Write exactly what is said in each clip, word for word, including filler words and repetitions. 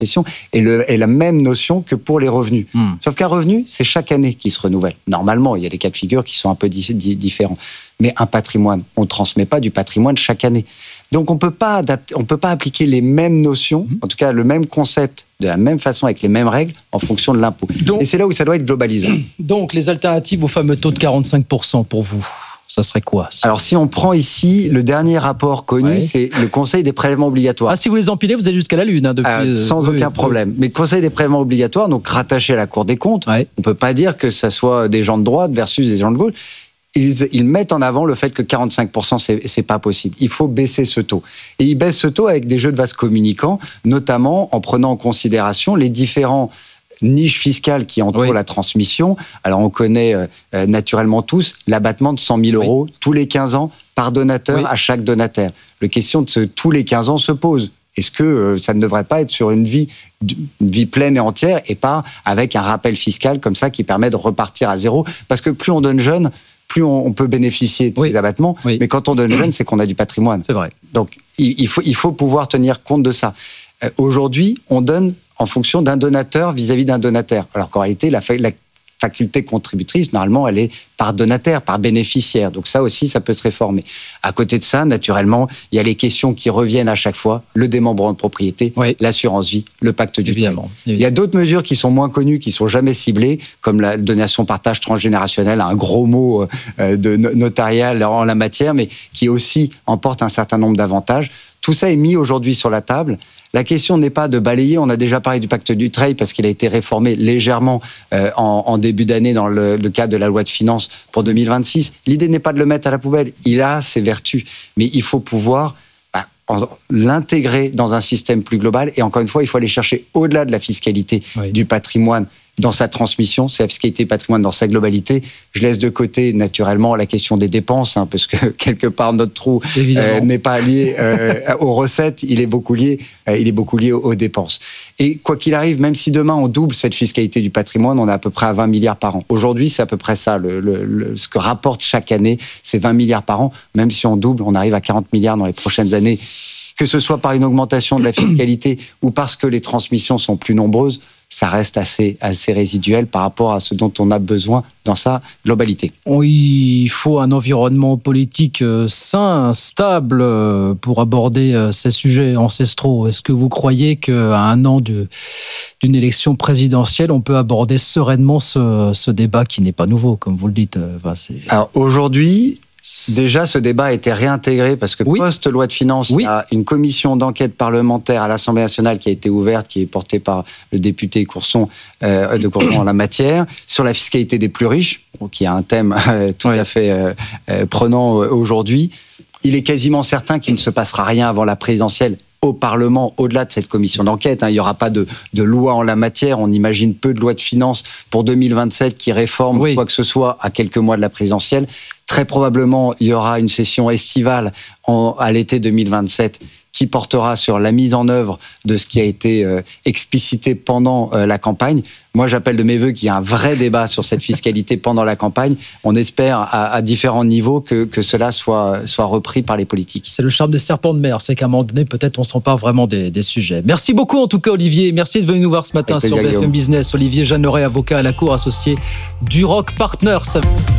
transmission est, le, est la même notion que pour les revenus. Mmh. Sauf qu'un revenu, c'est chaque année qui se renouvelle. Normalement, il y a des cas de figure qui sont un peu di- di- différents. Mais un patrimoine, on ne transmet pas du patrimoine chaque année. Donc on peut pas adapter, on peut pas appliquer les mêmes notions, mmh. en tout cas le même concept, de la même façon, avec les mêmes règles, en fonction de l'impôt. Donc, et c'est là où ça doit être globalisé. Donc les alternatives au fameux taux de quarante-cinq pour cent pour vous, ça serait quoi ça? Alors si on prend ici, le dernier rapport connu, ouais. c'est le Conseil des prélèvements obligatoires. Ah, si vous les empilez, vous allez jusqu'à la Lune. Hein, depuis, euh, sans euh, aucun oui, problème. Oui. Mais le Conseil des prélèvements obligatoires, donc rattaché à la Cour des comptes, ouais. on ne peut pas dire que ça soit des gens de droite versus des gens de gauche. Ils, ils mettent en avant le fait que quarante-cinq pour cent, c'est, c'est pas possible. Il faut baisser ce taux. Et ils baissent ce taux avec des jeux de vases communicants, notamment en prenant en considération les différents niches fiscales qui entourent oui. la transmission. Alors, on connaît euh, naturellement tous l'abattement de cent mille euros oui. tous les quinze ans par donateur oui. à chaque donataire. La question de ce tous les quinze ans se pose. Est-ce que euh, ça ne devrait pas être sur une vie, une vie pleine et entière et pas avec un rappel fiscal comme ça qui permet de repartir à zéro? Parce que plus on donne jeune, plus on peut bénéficier de oui. ces abattements. Oui. Mais quand on donne jeune, c'est qu'on a du patrimoine. C'est vrai. Donc, il faut, il faut pouvoir tenir compte de ça. Euh, aujourd'hui, on donne en fonction d'un donateur vis-à-vis d'un donataire. Alors qu'en réalité, la, fa- la faculté contributrice, normalement, elle est par donataire, par bénéficiaire. Donc ça aussi, ça peut se réformer. À côté de ça, naturellement, il y a les questions qui reviennent à chaque fois, le démembrement de propriété, oui. l'assurance vie, le pacte du évidemment, travail. Évidemment. Il y a d'autres mesures qui sont moins connues, qui sont jamais ciblées, comme la donation-partage transgénérationnel, un gros mot euh, de notarial en la matière, mais qui aussi emporte un certain nombre d'avantages. Tout ça est mis aujourd'hui sur la table. La question n'est pas de balayer, on a déjà parlé du pacte du travail parce qu'il a été réformé légèrement euh, en, en début d'année dans le, le cadre de la loi de finances pour deux mille vingt-six. L'idée n'est pas de le mettre à la poubelle, il a ses vertus, mais il faut pouvoir bah, en, l'intégrer dans un système plus global et encore une fois, il faut aller chercher au-delà de la fiscalité oui. du patrimoine dans sa transmission, c'est la fiscalité patrimoine dans sa globalité. Je laisse de côté, naturellement, la question des dépenses, hein, parce que quelque part, notre trou euh, n'est pas lié euh, aux recettes, il est beaucoup lié, euh, il est beaucoup lié aux, aux dépenses. Et quoi qu'il arrive, même si demain, on double cette fiscalité du patrimoine, on est à peu près à vingt milliards par an. Aujourd'hui, c'est à peu près ça, le, le, le, ce que rapporte chaque année, c'est vingt milliards par an. Même si on double, on arrive à quarante milliards dans les prochaines années. Que ce soit par une augmentation de la fiscalité ou parce que les transmissions sont plus nombreuses, ça reste assez, assez résiduel par rapport à ce dont on a besoin dans sa globalité. Il faut un environnement politique sain, stable pour aborder ces sujets ancestraux. Est-ce que vous croyez qu'à un an de, d'une élection présidentielle, on peut aborder sereinement ce, ce débat qui n'est pas nouveau, comme vous le dites? Enfin, c'est... Alors aujourd'hui, déjà, ce débat a été réintégré parce que oui. post-loi de finances, oui. il y a une commission d'enquête parlementaire à l'Assemblée nationale qui a été ouverte, qui est portée par le député Courson, euh, de Courson en la matière, sur la fiscalité des plus riches, qui est un thème euh, tout oui. à fait euh, euh, prenant euh, aujourd'hui. Il est quasiment certain qu'il ne se passera rien avant la présidentielle au Parlement, au-delà de cette commission d'enquête. Hein, il n'y aura pas de, de loi en la matière. On imagine peu de lois de finances pour deux mille vingt-sept qui réforment oui. quoi que ce soit à quelques mois de la présidentielle. Très probablement, il y aura une session estivale en, à l'été deux mille vingt-sept qui portera sur la mise en œuvre de ce qui a été euh, explicité pendant euh, la campagne. Moi, j'appelle de mes voeux qu'il y ait un vrai débat sur cette fiscalité pendant la campagne. On espère à, à différents niveaux que, que cela soit, soit repris par les politiques. C'est le charme des serpents de mer, c'est qu'à un moment donné, peut-être on s'empare vraiment des, des sujets. Merci beaucoup en tout cas, Olivier. Merci d'être venu nous voir ce matin sur B F M Business. Olivier Jeanneret, avocat à la Cour, associé Duroc Partners.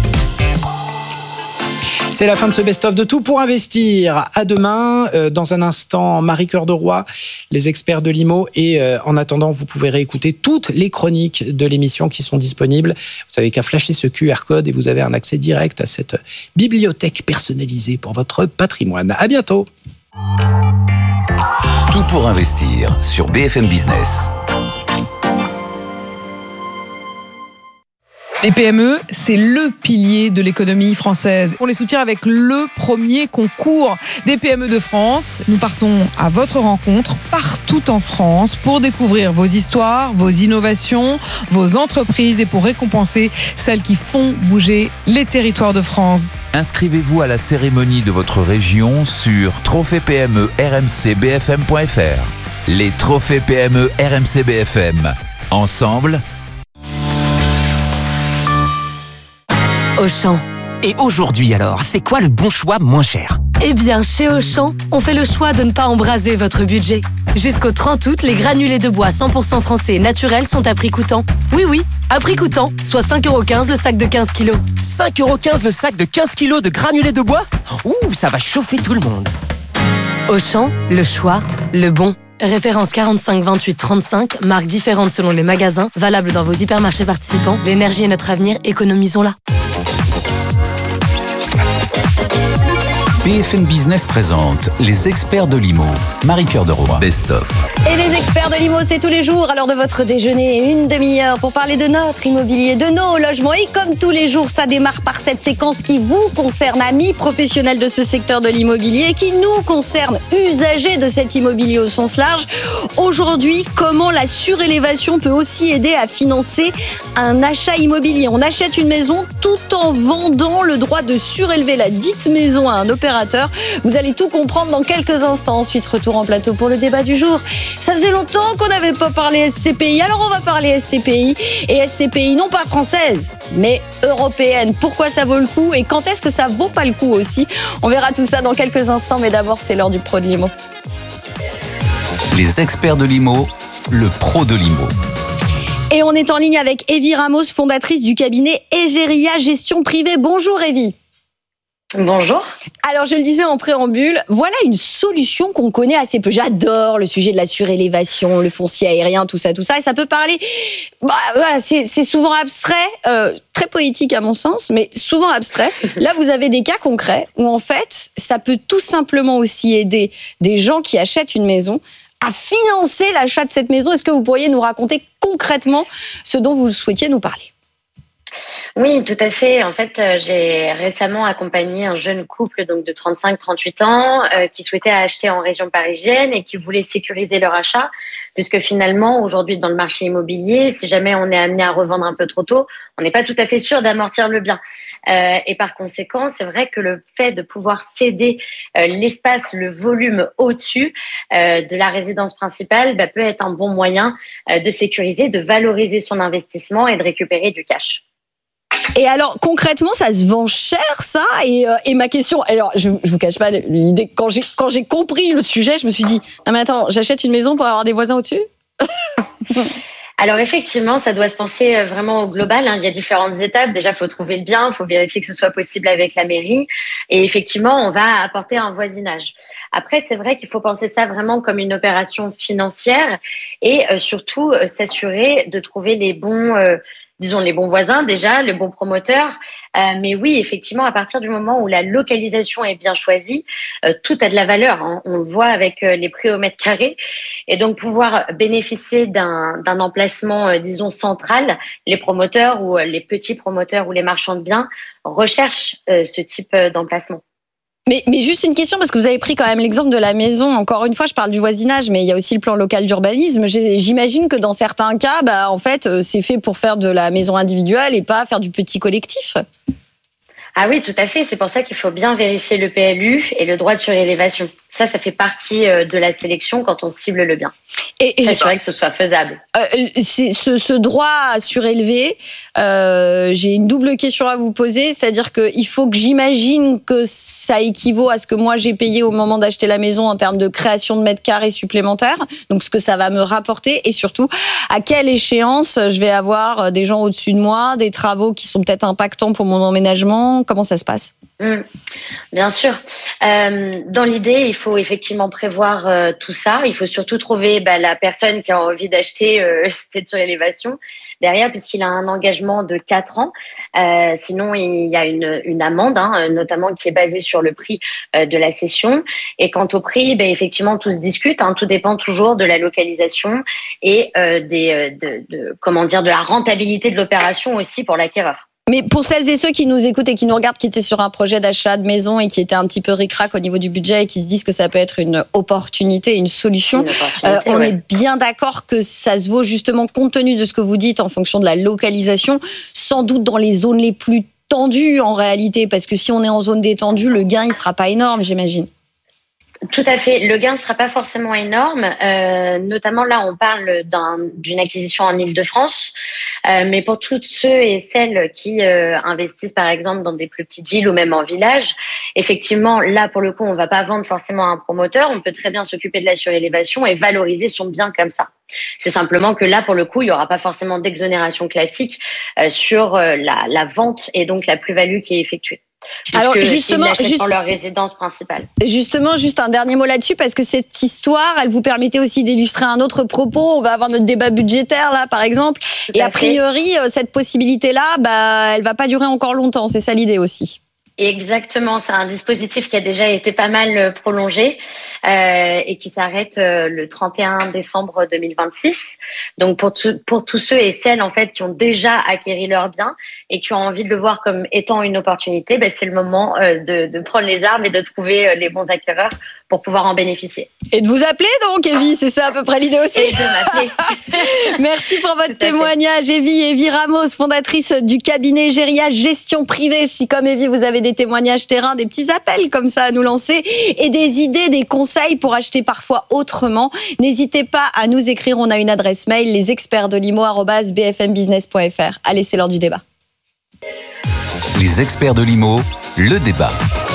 C'est la fin de ce best-of de Tout pour investir. À demain. Euh, dans un instant, Marie Cœur de Roy, les experts de l'I M O. Et euh, en attendant, vous pouvez réécouter toutes les chroniques de l'émission qui sont disponibles. Vous n'avez qu'à flasher ce Q R code et vous avez un accès direct à cette bibliothèque personnalisée pour votre patrimoine. À bientôt. Tout pour investir sur B F M Business. Les P M E, c'est le pilier de l'économie française. On les soutient avec le premier concours des P M E de France. Nous partons à votre rencontre partout en France pour découvrir vos histoires, vos innovations, vos entreprises et pour récompenser celles qui font bouger les territoires de France. Inscrivez-vous à la cérémonie de votre région sur trophée P M E R M C B F M point F R. Les trophées P M E R M C B F M. Ensemble, Auchan, Et aujourd'hui alors, c'est quoi le bon choix moins cher ? Eh bien, chez Auchan, on fait le choix de ne pas embraser votre budget. Jusqu'au trente août, les granulés de bois cent pour cent français et naturels sont à prix coûtant. Oui, oui, à prix coûtant, soit cinq euros quinze le sac de quinze kilos. cinq euros quinze le sac de quinze kilos de granulés de bois ? Ouh, ça va chauffer tout le monde. Auchan, le choix, le bon. Référence quarante-cinq vingt-huit trente-cinq, marques différentes selon les magasins, valable dans vos hypermarchés participants. L'énergie est notre avenir, économisons-la. B F M Business présente les experts de l'I M O. Marie-Cœur de Roy. Best of. Et les experts de l'I M O, c'est tous les jours à l'heure de votre déjeuner, une demi-heure pour parler de notre immobilier, de nos logements. Et comme tous les jours, ça démarre par cette séquence qui vous concerne, amis professionnels de ce secteur de l'immobilier, qui nous concerne, usagers de cet immobilier au sens large. Aujourd'hui, comment la surélévation peut aussi aider à financer un achat immobilier. On achète une maison tout en vendant le droit de surélever la dite maison à un opérateur. Vous allez tout comprendre dans quelques instants. Ensuite, retour en plateau pour le débat du jour. Ça faisait longtemps qu'on n'avait pas parlé S C P I, alors on va parler S C P I. Et S C P I, non pas française, mais européenne. Pourquoi ça vaut le coup et quand est-ce que ça vaut pas le coup aussi ? On verra tout ça dans quelques instants, mais d'abord, c'est l'heure du pro de l'I M O. Les experts de l'I M O, le pro de l'I M O. Et on est en ligne avec Evie Ramos, fondatrice du cabinet Egeria Gestion Privée. Bonjour Evie. Bonjour. Alors, je le disais en préambule, voilà une solution qu'on connaît assez peu. J'adore le sujet de la surélévation, le foncier aérien, tout ça, tout ça. Et ça peut parler... Bah, voilà, c'est, c'est souvent abstrait, euh, très poétique à mon sens, mais souvent abstrait. Là, vous avez des cas concrets où, en fait, ça peut tout simplement aussi aider des gens qui achètent une maison à financer l'achat de cette maison. Est-ce que vous pourriez nous raconter concrètement ce dont vous souhaitiez nous parler ? Oui, tout à fait. En fait, euh, j'ai récemment accompagné un jeune couple donc de trente-cinq trente-huit ans euh, qui souhaitait acheter en région parisienne et qui voulait sécuriser leur achat, puisque finalement, aujourd'hui, dans le marché immobilier, si jamais on est amené à revendre un peu trop tôt, on n'est pas tout à fait sûr d'amortir le bien. Euh, et par conséquent, c'est vrai que le fait de pouvoir céder euh, l'espace, le volume au-dessus euh, de la résidence principale bah, peut être un bon moyen euh, de sécuriser, de valoriser son investissement et de récupérer du cash. Et alors, concrètement, ça se vend cher, ça et, euh, et ma question, alors, je, je vous cache pas l'idée, quand j'ai, quand j'ai compris le sujet, je me suis dit, non mais attends, j'achète une maison pour avoir des voisins au-dessus ? Alors effectivement, ça doit se penser vraiment au global. Hein. Il y a différentes étapes. Déjà, il faut trouver le bien, il faut vérifier que ce soit possible avec la mairie. Et effectivement, on va apporter un voisinage. Après, c'est vrai qu'il faut penser ça vraiment comme une opération financière et euh, surtout euh, s'assurer de trouver les bons... Euh, disons les bons voisins déjà, le bon promoteur. Euh, mais oui, effectivement, à partir du moment où la localisation est bien choisie, euh, tout a de la valeur. Hein. On le voit avec euh, les prix au mètre carré. Et donc, pouvoir bénéficier d'un, d'un emplacement, euh, disons, central, les promoteurs ou euh, les petits promoteurs ou les marchands de biens recherchent euh, ce type euh, d'emplacement. Mais, mais juste une question, parce que vous avez pris quand même l'exemple de la maison. Encore une fois, je parle du voisinage, mais il y a aussi le plan local d'urbanisme. J'ai, j'imagine que dans certains cas, bah, en fait, c'est fait pour faire de la maison individuelle et pas faire du petit collectif. Ah oui, tout à fait. C'est pour ça qu'il faut bien vérifier le P L U et le droit de surélévation. Ça, ça fait partie de la sélection quand on cible le bien. Et, et s'assurer que ce soit faisable. Euh, c'est, ce, ce droit à surélever, euh, j'ai une double question à vous poser, c'est-à-dire qu'il faut que j'imagine que ça équivaut à ce que moi j'ai payé au moment d'acheter la maison en termes de création de mètres carrés supplémentaires, donc ce que ça va me rapporter, et surtout à quelle échéance je vais avoir des gens au-dessus de moi, des travaux qui sont peut-être impactants pour mon emménagement, comment ça se passe ? Mmh, bien sûr. Euh, dans l'idée, il faut effectivement prévoir euh, tout ça. Il faut surtout trouver bah, la personne qui a envie d'acheter euh, cette surélévation derrière, puisqu'il a un engagement de quatre ans. Euh, sinon, il y a une, une amende, hein, notamment qui est basée sur le prix euh, de la cession. Et quant au prix, bah, effectivement, tout se discute. Hein, tout dépend toujours de la localisation et euh, des, de, de, comment dire, de la rentabilité de l'opération aussi pour l'acquéreur. Mais pour celles et ceux qui nous écoutent et qui nous regardent, qui étaient sur un projet d'achat de maison et qui étaient un petit peu ric-rac au niveau du budget et qui se disent que ça peut être une opportunité, une solution, une opportunité, euh, on ouais. est bien d'accord que ça se vaut justement compte tenu de ce que vous dites en fonction de la localisation, sans doute dans les zones les plus tendues en réalité, parce que si on est en zone détendue, le gain il sera pas énorme, j'imagine. Tout à fait. Le gain ne sera pas forcément énorme. Euh, notamment là, on parle d'un, d'une acquisition en Île-de-France. Euh, mais pour toutes ceux et celles qui euh, investissent, par exemple, dans des plus petites villes ou même en village, effectivement, là, pour le coup, on ne va pas vendre forcément à un promoteur. On peut très bien s'occuper de la surélévation et valoriser son bien comme ça. C'est simplement que là, pour le coup, il n'y aura pas forcément d'exonération classique euh, sur euh, la, la vente et donc la plus-value qui est effectuée. Alors justement, ils juste, pour leur résidence principale. Justement, juste un dernier mot là-dessus, parce que cette histoire, elle vous permettait aussi d'illustrer un autre propos. On va avoir notre débat budgétaire là, par exemple. Tout et a priori, fait. cette possibilité-là, bah, elle va pas durer encore longtemps. C'est ça l'idée aussi. Exactement, c'est un dispositif qui a déjà été pas mal prolongé euh, et qui s'arrête euh, le trente et un décembre deux mille vingt-six. Donc pour, tout, pour tous ceux et celles en fait qui ont déjà acquéri leur bien et qui ont envie de le voir comme étant une opportunité, ben, c'est le moment euh, de, de prendre les armes et de trouver euh, les bons acquéreurs pour pouvoir en bénéficier. Et de vous appeler donc, Evie, c'est ça à peu près l'idée aussi. Et de m'appeler. Merci pour votre témoignage, Evie. Evie Ramos, fondatrice du cabinet Géria Gestion Privée. Si comme Evie, vous avez des témoignages terrain, des petits appels comme ça à nous lancer et des idées, des conseils pour acheter parfois autrement, n'hésitez pas à nous écrire. On a une adresse mail, lesexpertsdelimo arobase b f m business point f r. Allez, c'est l'heure du débat. Les experts de l'I M O, le débat.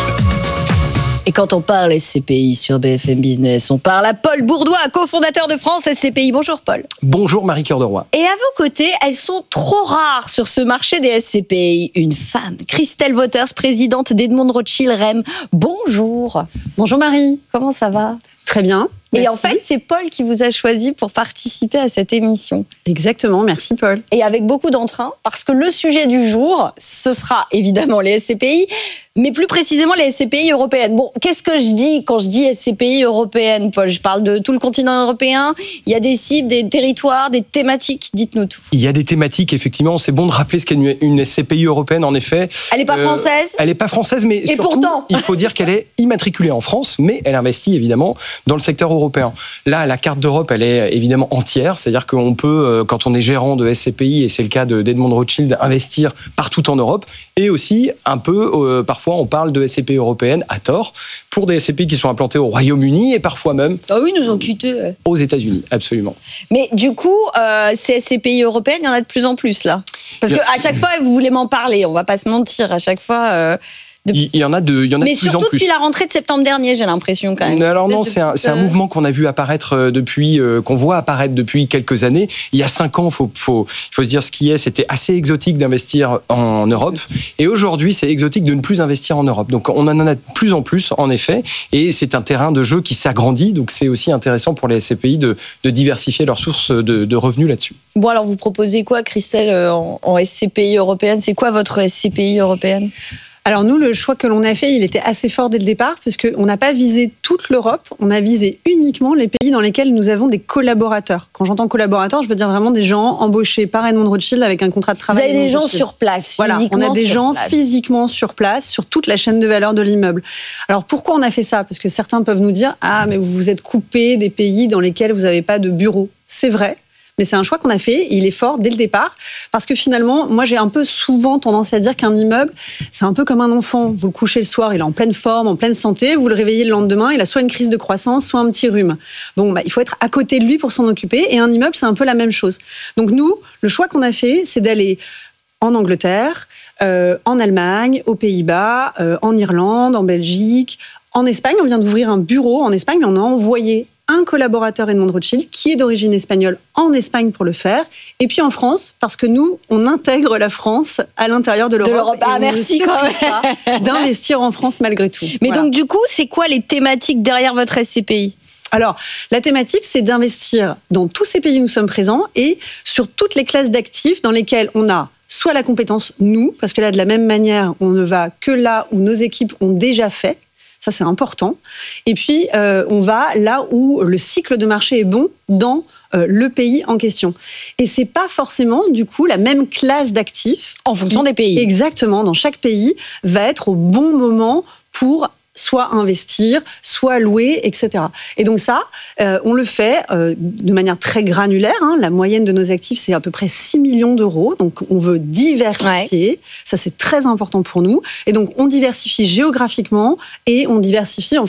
Et quand on parle S C P I sur B F M Business, on parle à Paul Bourdois, cofondateur de France S C P I. Bonjour Paul. Bonjour Marie-Cœur de Roy. Et à vos côtés, elles sont trop rares sur ce marché des S C P I. Une femme, Christelle Wouters, présidente d'Edmond Rothschild Rem. Bonjour. Bonjour Marie. Comment ça va ? Très bien. Et merci. En fait, c'est Paul qui vous a choisi pour participer à cette émission. Exactement, merci Paul. Et avec beaucoup d'entrain, parce que le sujet du jour, ce sera évidemment les S C P I, mais plus précisément les S C P I européennes. Bon, qu'est-ce que je dis quand je dis S C P I européenne, Paul ? Je parle de tout le continent européen. Il y a des cibles, des territoires, des thématiques. Dites-nous tout. Il y a des thématiques, effectivement. C'est bon de rappeler ce qu'est une, une S C P I européenne, en effet. Elle n'est pas euh, française ? Elle n'est pas française, mais Et surtout, pourtant il faut dire qu'elle est immatriculée en France, mais elle investit évidemment dans le secteur européen. Là, la carte d'Europe, elle est évidemment entière. C'est-à-dire qu'on peut, quand on est gérant de S C P I, et c'est le cas d'Edmond Rothschild, investir partout en Europe. Et aussi, un peu, euh, parfois, on parle de S C P I européennes, à tort, pour des S C P I qui sont implantés au Royaume-Uni et parfois même... Ah oui, nous ont quittés. Aux États-Unis, absolument. Mais du coup, euh, ces S C P I européennes, il y en a de plus en plus, là. Parce qu'à chaque fois, vous voulez m'en parler. On ne va pas se mentir. À chaque fois... Euh De... Il y en a de, il y en a Mais de plus en plus. Mais surtout depuis la rentrée de septembre dernier, j'ai l'impression quand même. Alors non, c'est un, c'est un mouvement qu'on a vu apparaître depuis, euh, qu'on voit apparaître depuis quelques années. Il y a cinq ans, faut, faut, faut se dire ce qui est, c'était assez exotique d'investir en Europe. Et aujourd'hui, c'est exotique de ne plus investir en Europe. Donc on en a de plus en plus, en effet. Et c'est un terrain de jeu qui s'agrandit. Donc c'est aussi intéressant pour les S C P I de, de diversifier leurs sources de, de revenus là-dessus. Bon, alors vous proposez quoi, Christelle, en, en S C P I européenne ? C'est quoi votre S C P I européenne ? Alors nous, le choix que l'on a fait, il était assez fort dès le départ, parce qu'on n'a pas visé toute l'Europe, on a visé uniquement les pays dans lesquels nous avons des collaborateurs. Quand j'entends collaborateurs, je veux dire vraiment des gens embauchés par Edmond Rothschild avec un contrat de travail. Vous avez des gens Rothschild. sur place, voilà, physiquement on a des gens place. physiquement sur place, sur toute la chaîne de valeur de l'immeuble. Alors pourquoi on a fait ça ? Parce que certains peuvent nous dire « Ah, mais vous vous êtes coupé des pays dans lesquels vous n'avez pas de bureau ». C'est vrai. Mais c'est un choix qu'on a fait, et il est fort dès le départ, parce que finalement, moi j'ai un peu souvent tendance à dire qu'un immeuble, c'est un peu comme un enfant. Vous le couchez le soir, il est en pleine forme, en pleine santé, vous le réveillez le lendemain, il a soit une crise de croissance, soit un petit rhume. Bon, bah, il faut être à côté de lui pour s'en occuper, et un immeuble, c'est un peu la même chose. Donc nous, le choix qu'on a fait, c'est d'aller en Angleterre, euh, en Allemagne, aux Pays-Bas, euh, en Irlande, en Belgique, en Espagne. On vient d'ouvrir un bureau en Espagne, mais on a envoyé un collaborateur Edmond Rothschild qui est d'origine espagnole en Espagne pour le faire, et puis en France, parce que nous, on intègre la France à l'intérieur de l'Europe. De l'Europe. Ah, merci quand même. D'investir en France malgré tout. Mais voilà. Donc du coup, c'est quoi les thématiques derrière votre S C P I ? Alors, la thématique, c'est d'investir dans tous ces pays où nous sommes présents et sur toutes les classes d'actifs dans lesquelles on a soit la compétence, nous, parce que là, de la même manière, on ne va que là où nos équipes ont déjà fait. Ça, c'est important. Et puis, euh, on va là où le cycle de marché est bon dans euh, le pays en question. Et c'est pas forcément, du coup, la même classe d'actifs. En fonction des pays. Exactement. Dans chaque pays, va être au bon moment pour soit investir, soit louer, et cetera. Et donc ça, euh, on le fait euh, de manière très granulaire. Hein. La moyenne de nos actifs, c'est à peu près six millions d'euros. Donc on veut diversifier. Ouais. Ça, c'est très important pour nous. Et donc on diversifie géographiquement et on diversifie en fond.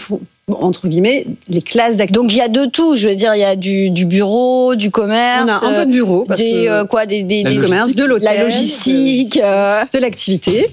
entre guillemets, les classes d'actifs. Donc il y a de tout, je veux dire, il y a du, du bureau, du commerce. On a un peu de bureau. Parce des, que euh, quoi, des, des, des commerces, de l'hôtel. La logistique. De, euh... de l'activité.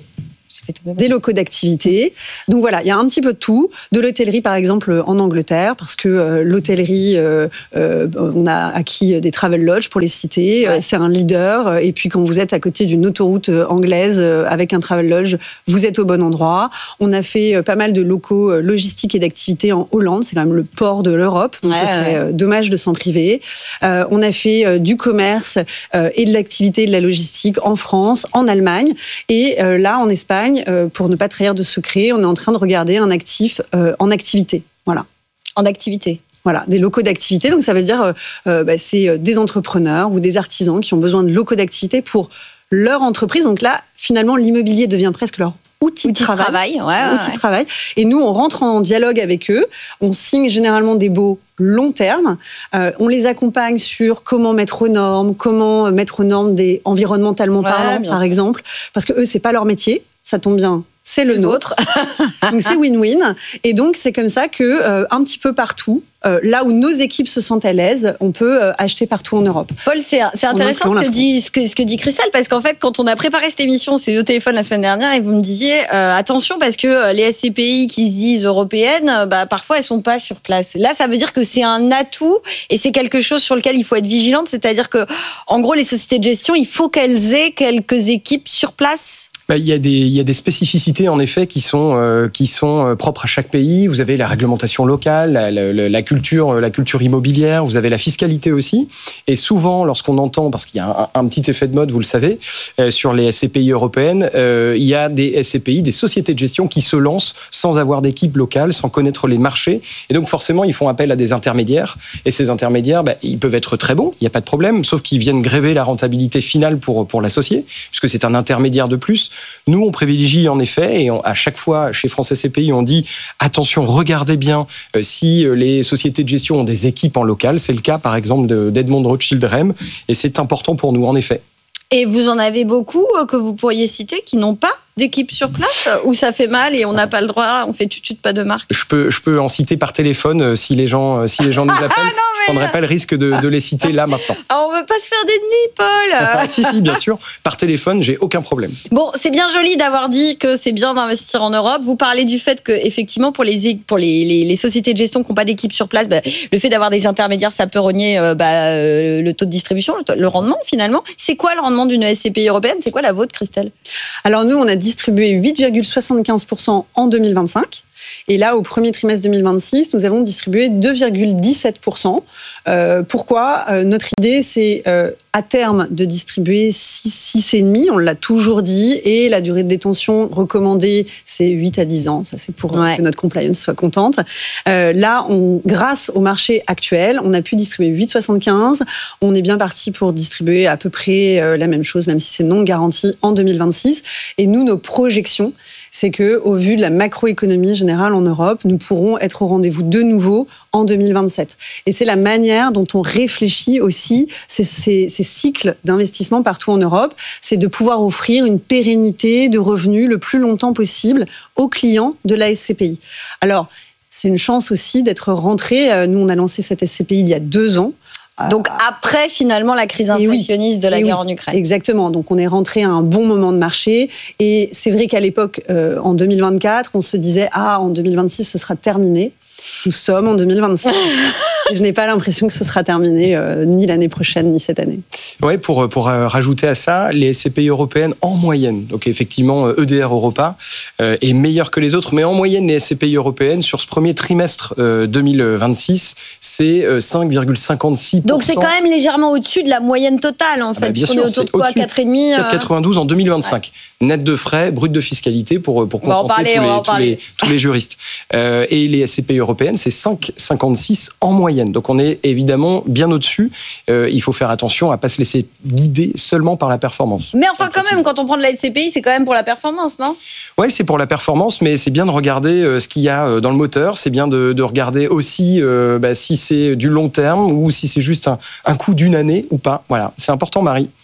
Des locaux d'activité. Donc voilà, il y a un petit peu de tout. De l'hôtellerie, par exemple, en Angleterre, parce que euh, l'hôtellerie, euh, euh, on a acquis des travel lodges, pour les citer. Ouais. C'est un leader. Et puis, quand vous êtes à côté d'une autoroute anglaise avec un travel lodge, vous êtes au bon endroit. On a fait pas mal de locaux logistiques et d'activités en Hollande. C'est quand même le port de l'Europe. Donc, ouais, ce serait ouais. dommage de s'en priver. Euh, on a fait euh, du commerce euh, et de l'activité et de la logistique en France, en Allemagne. Et euh, là, en Espagne, pour ne pas trahir de secret, on est en train de regarder un actif euh, en activité. Voilà. En activité. Voilà, des locaux d'activité. Donc ça veut dire, euh, bah, c'est des entrepreneurs ou des artisans qui ont besoin de locaux d'activité pour leur entreprise. Donc là, finalement, l'immobilier devient presque leur outil, outil de travail. travail, ouais, outil ouais. de travail. Et nous, on rentre en dialogue avec eux. On signe généralement des baux long terme. Euh, on les accompagne sur comment mettre aux normes, comment mettre aux normes des environnementalement ouais, parlant, par sûr. exemple, parce que eux, c'est pas leur métier. Ça tombe bien, c'est, c'est le nôtre. Donc c'est win-win. Et donc c'est comme ça que euh, un petit peu partout, euh, là où nos équipes se sentent à l'aise, on peut euh, acheter partout en Europe. Paul, c'est, c'est intéressant ce que, dit, ce, que, ce que dit Christelle, parce qu'en fait, quand on a préparé cette émission, c'est au téléphone la semaine dernière, et vous me disiez euh, attention, parce que les S C P I qui se disent européennes, bah, parfois elles sont pas sur place. Là, ça veut dire que c'est un atout et c'est quelque chose sur lequel il faut être vigilante. C'est-à-dire que, en gros, les sociétés de gestion, il faut qu'elles aient quelques équipes sur place. Bah, il y a des, il y a des spécificités en effet qui sont euh, qui sont propres à chaque pays. Vous avez la réglementation locale, la, la, la culture, la culture immobilière. Vous avez la fiscalité aussi. Et souvent, lorsqu'on entend, parce qu'il y a un, un petit effet de mode, vous le savez, euh, sur les S C P I européennes, euh, il y a des S C P I, des sociétés de gestion qui se lancent sans avoir d'équipe locale, sans connaître les marchés. Et donc forcément, ils font appel à des intermédiaires. Et ces intermédiaires, bah, ils peuvent être très bons, il n'y a pas de problème, sauf qu'ils viennent gréver la rentabilité finale pour pour l'associé, puisque c'est un intermédiaire de plus. Nous, on privilégie en effet, et on, à chaque fois chez France S C P I, on dit attention, regardez bien euh, si les sociétés de gestion ont des équipes en local. C'est le cas, par exemple, de, d'Edmond Rothschild Rem, et c'est important pour nous, en effet. Et vous en avez beaucoup euh, que vous pourriez citer qui n'ont pas d'équipe sur place, où ça fait mal et on n'a pas le droit, on fait tut-tut, pas de marque. Je peux, je peux en citer par téléphone euh, si les gens, si les gens nous appellent. Ah, non, je ne prendrai pas le risque de, de les citer là maintenant. Ah, on ne veut pas se faire d'ennemis, Paul. Ah, si, si, bien sûr. Par téléphone, j'ai aucun problème. Bon, c'est bien joli d'avoir dit que c'est bien d'investir en Europe. Vous parlez du fait que, effectivement, pour les, pour les, les, les sociétés de gestion qui n'ont pas d'équipe sur place, bah, le fait d'avoir des intermédiaires, ça peut rogner euh, bah, euh, le taux de distribution, le, le rendement finalement. C'est quoi le rendement d'une S C P I européenne ? C'est quoi la vôtre, Christelle ? Alors nous, on a distribué huit virgule soixante-quinze pour cent en deux mille vingt-cinq. Et là, au premier trimestre deux mille vingt-six, nous avons distribué deux virgule dix-sept pour cent. Euh, pourquoi ? euh, Notre idée, c'est euh, à terme de distribuer six virgule cinq, on l'a toujours dit, et la durée de détention recommandée, c'est huit à dix ans. Ça, c'est pour ouais. que notre compliance soit contente. Euh, là, on, grâce au marché actuel, on a pu distribuer huit virgule soixante-quinze. On est bien parti pour distribuer à peu près euh, la même chose, même si c'est non garanti, en deux mille vingt-six. Et nous, nos projections, c'est qu'au vu de la macroéconomie générale en Europe, nous pourrons être au rendez-vous de nouveau en deux mille vingt-sept. Et c'est la manière dont on réfléchit aussi ces, ces, ces cycles d'investissement partout en Europe, c'est de pouvoir offrir une pérennité de revenus le plus longtemps possible aux clients de la S C P I. Alors, c'est une chance aussi d'être rentré. Nous, on a lancé cette S C P I il y a deux ans. Donc après, finalement, la crise inflationniste oui, de la guerre oui, en Ukraine. Exactement. Donc on est rentré à un bon moment de marché. Et c'est vrai qu'à l'époque, euh, en deux mille vingt-quatre, on se disait « Ah, en deux mille vingt-six, ce sera terminé ». Nous sommes en deux mille vingt-cinq. Je n'ai pas l'impression que ce sera terminé euh, ni l'année prochaine, ni cette année. Oui, pour, pour euh, rajouter à ça, les S C P I européennes, en moyenne, donc effectivement, E D R Europa euh, est meilleur que les autres, mais en moyenne, les S C P I européennes, sur ce premier trimestre euh, deux mille vingt-six, c'est euh, cinq virgule cinquante-six pour cent. Donc c'est quand même légèrement au-dessus de la moyenne totale, en fait, ah bah puisqu'on est autour de quoi, quatre virgule cinq euh... quatre virgule quatre-vingt-douze en deux mille vingt-cinq. Ouais. Net de frais, brut de fiscalité, pour, pour contenter parler, tous, les, tous, les, tous les juristes. Euh, et les S C P I européennes, c'est cinq virgule cinquante-six en moyenne. Donc on est évidemment bien au-dessus. Euh, il faut faire attention à ne pas se laisser guider seulement par la performance. Mais enfin quand même, quand on prend de la S C P I, c'est quand même pour la performance, non ? Oui, c'est pour la performance, mais c'est bien de regarder euh, ce qu'il y a dans le moteur. C'est bien de, de regarder aussi euh, bah, si c'est du long terme ou si c'est juste un, un coup d'une année ou pas. Voilà, c'est important, Marie.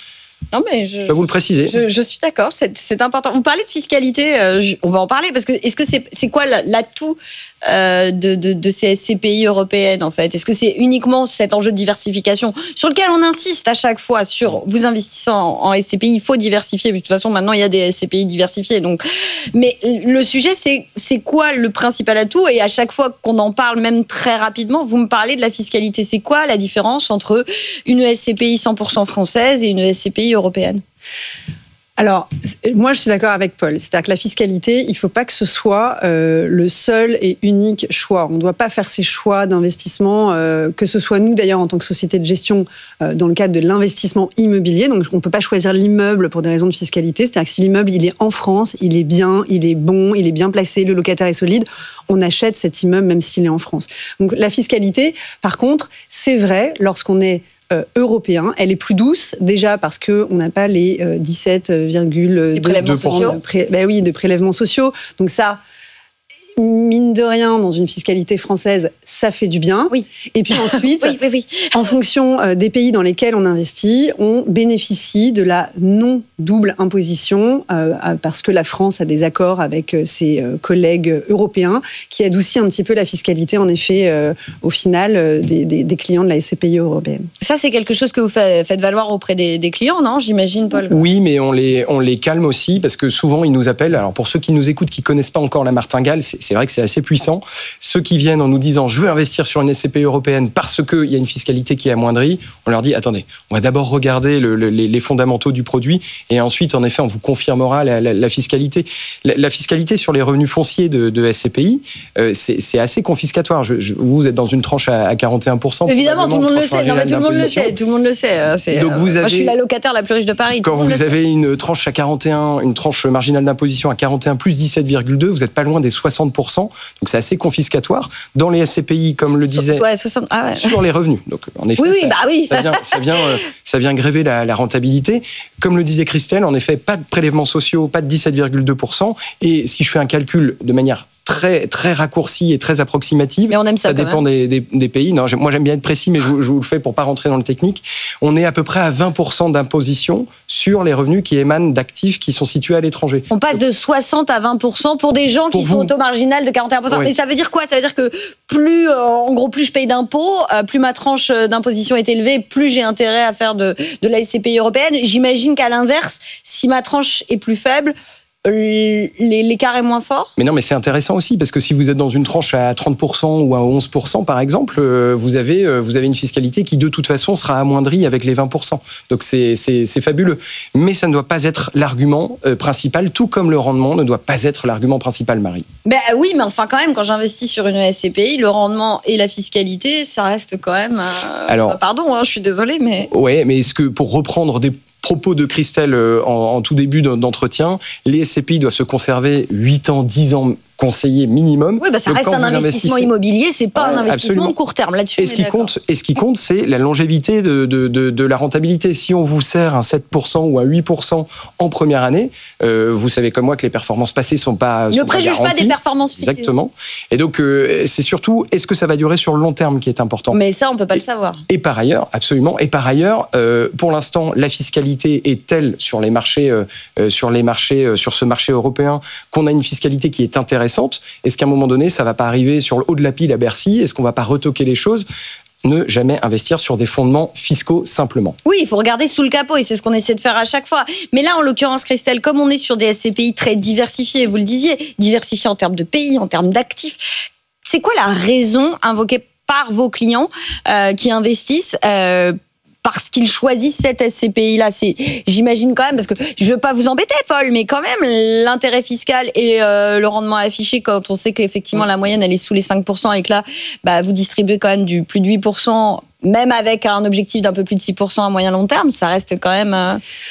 Non, mais je, je dois vous le préciser. Je, je suis d'accord, c'est, c'est important. Vous parlez de fiscalité, euh, je, on va en parler, parce que est-ce que c'est, c'est quoi l'atout euh, de, de, de ces S C P I européennes, en fait? Est-ce que c'est uniquement cet enjeu de diversification sur lequel on insiste à chaque fois sur vous investissez en, en S C P I, il faut diversifier. De toute façon, maintenant, il y a des S C P I diversifiés. Donc, mais le sujet, c'est, c'est quoi le principal atout? Et à chaque fois qu'on en parle, même très rapidement, vous me parlez de la fiscalité. C'est quoi la différence entre une S C P I cent pour cent française et une S C P I européenne? Alors, moi, je suis d'accord avec Paul. C'est-à-dire que la fiscalité, il ne faut pas que ce soit euh, le seul et unique choix. On ne doit pas faire ces choix d'investissement, euh, que ce soit nous, d'ailleurs, en tant que société de gestion, euh, dans le cadre de l'investissement immobilier. Donc, on ne peut pas choisir l'immeuble pour des raisons de fiscalité. C'est-à-dire que si l'immeuble, il est en France, il est bien, il est bon, il est bien placé, le locataire est solide, on achète cet immeuble même s'il est en France. Donc, la fiscalité, par contre, c'est vrai, lorsqu'on est Euh, européen, elle est plus douce déjà parce que on n'a pas les euh, dix-sept virgule deux pour cent de, pré- ben oui, de prélèvements sociaux. Donc ça, mine de rien, dans une fiscalité française, ça fait du bien. Oui. Et puis ensuite, oui, oui, oui. en fonction des pays dans lesquels on investit, on bénéficie de la non-double imposition euh, parce que la France a des accords avec ses collègues européens qui adoucit un petit peu la fiscalité, en effet, euh, au final, euh, des, des, des clients de la S C P I européenne. Ça, c'est quelque chose que vous faites valoir auprès des, des clients, non? J'imagine, Paul. Oui, mais on les, on les calme aussi parce que souvent, ils nous appellent. Alors, pour ceux qui nous écoutent, qui ne connaissent pas encore la martingale, c'est, c'est vrai que c'est assez puissant. Ceux qui viennent en nous disant « je veux investir sur une S C P I européenne parce qu'il y a une fiscalité qui est amoindrie », on leur dit « attendez, on va d'abord regarder le, le, les, les fondamentaux du produit et ensuite, en effet, on vous confirmera la, la, la fiscalité. La, la fiscalité sur les revenus fonciers de, de S C P I, euh, c'est, c'est assez confiscatoire. Je, je, vous êtes dans une tranche à, à quarante et un pour cent. Évidemment, tout le monde le sait. Non, mais tout le monde le sait. Tout le monde le sait. C'est, Donc vous euh, avez, moi, je suis la locataire la plus riche de Paris. Quand vous avez une tranche à quarante et un, une tranche marginale d'imposition à quarante et un plus dix-sept virgule deux, vous n'êtes pas loin des soixante pour cent. Donc c'est assez confiscatoire. Dans les S C P I, comme le disait, ouais, soixante, ah ouais. sur les revenus. Donc en effet, oui, oui, ça, bah oui. ça vient, ça vient, euh, ça vient gréver la, la rentabilité. Comme le disait Christelle, en effet, pas de prélèvements sociaux, pas de dix-sept virgule deux pour cent. Et si je fais un calcul de manière très, très raccourcie et très approximative, mais on aime ça, ça dépend des, des, des pays. Non, moi, j'aime bien être précis, mais je, je vous le fais pour pas rentrer dans le technique. On est à peu près à vingt pour cent d'imposition sur les revenus qui émanent d'actifs qui sont situés à l'étranger. On passe de soixante à vingt pour cent pour des gens pour qui vous. sont au taux marginal de quarante et un pour cent. Oui. Mais ça veut dire quoi? Ça veut dire que plus, euh, en gros, plus je paye d'impôts, euh, plus ma tranche d'imposition est élevée, plus j'ai intérêt à faire de, de la S C P I européenne. J'imagine qu'à l'inverse, si ma tranche est plus faible, l'écart est moins fort. Mais non, mais c'est intéressant aussi, parce que si vous êtes dans une tranche à trente pour cent ou à onze pour cent, par exemple, vous avez, vous avez une fiscalité qui, de toute façon, sera amoindrie avec les vingt pour cent. Donc, c'est, c'est, c'est fabuleux. Mais ça ne doit pas être l'argument principal, tout comme le rendement ne doit pas être l'argument principal, Marie. Ben oui, mais enfin, quand même, quand j'investis sur une S C P I, le rendement et la fiscalité, ça reste quand même... Euh, Alors, pardon, hein, je suis désolée, mais... Ouais, mais est-ce que, pour reprendre des propos de Christelle en, en tout début d'entretien, les S C P I doivent se conserver huit ans, dix ans conseillés minimum. Oui, bah ça Donc reste un investissement immobilier, c'est pas ouais, un investissement absolument. de court terme. Là-dessus, et ce qui compte, et ce qui compte, c'est la longévité de, de, de, de la rentabilité. Si on vous sert un sept pour cent ou un huit pour cent en première année, euh, vous savez comme moi que les performances passées sont pas ne sont préjuge pas, pas des performances futures. Exactement. Et donc euh, c'est surtout est-ce que ça va durer sur le long terme qui est important. Mais ça, on peut pas et, le savoir. Et par ailleurs, absolument. Et par ailleurs, euh, pour l'instant, la fiscalité est telle sur les marchés, euh, sur les marchés, euh, sur ce marché européen, qu'on a une fiscalité qui est intéressante. Est-ce qu'à un moment donné, ça va pas arriver sur le haut de la pile à Bercy? Est-ce qu'on va pas retoquer les choses? Ne jamais investir sur des fondements fiscaux simplement. Oui, il faut regarder sous le capot et c'est ce qu'on essaie de faire à chaque fois. Mais là, en l'occurrence, Christelle, comme on est sur des S C P I très diversifiés, vous le disiez, diversifiés en termes de pays, en termes d'actifs, c'est quoi la raison invoquée par vos clients euh, qui investissent euh, parce qu'ils choisissent cette S C P I-là? C'est, j'imagine quand même, parce que je ne veux pas vous embêter, Paul, mais quand même, l'intérêt fiscal et euh, le rendement affiché, quand on sait qu'effectivement la moyenne, elle est sous les cinq pour cent et que là, bah, vous distribuez quand même du plus de huit pour cent, même avec un objectif d'un peu plus de six pour cent à moyen long terme, ça reste quand même... Euh...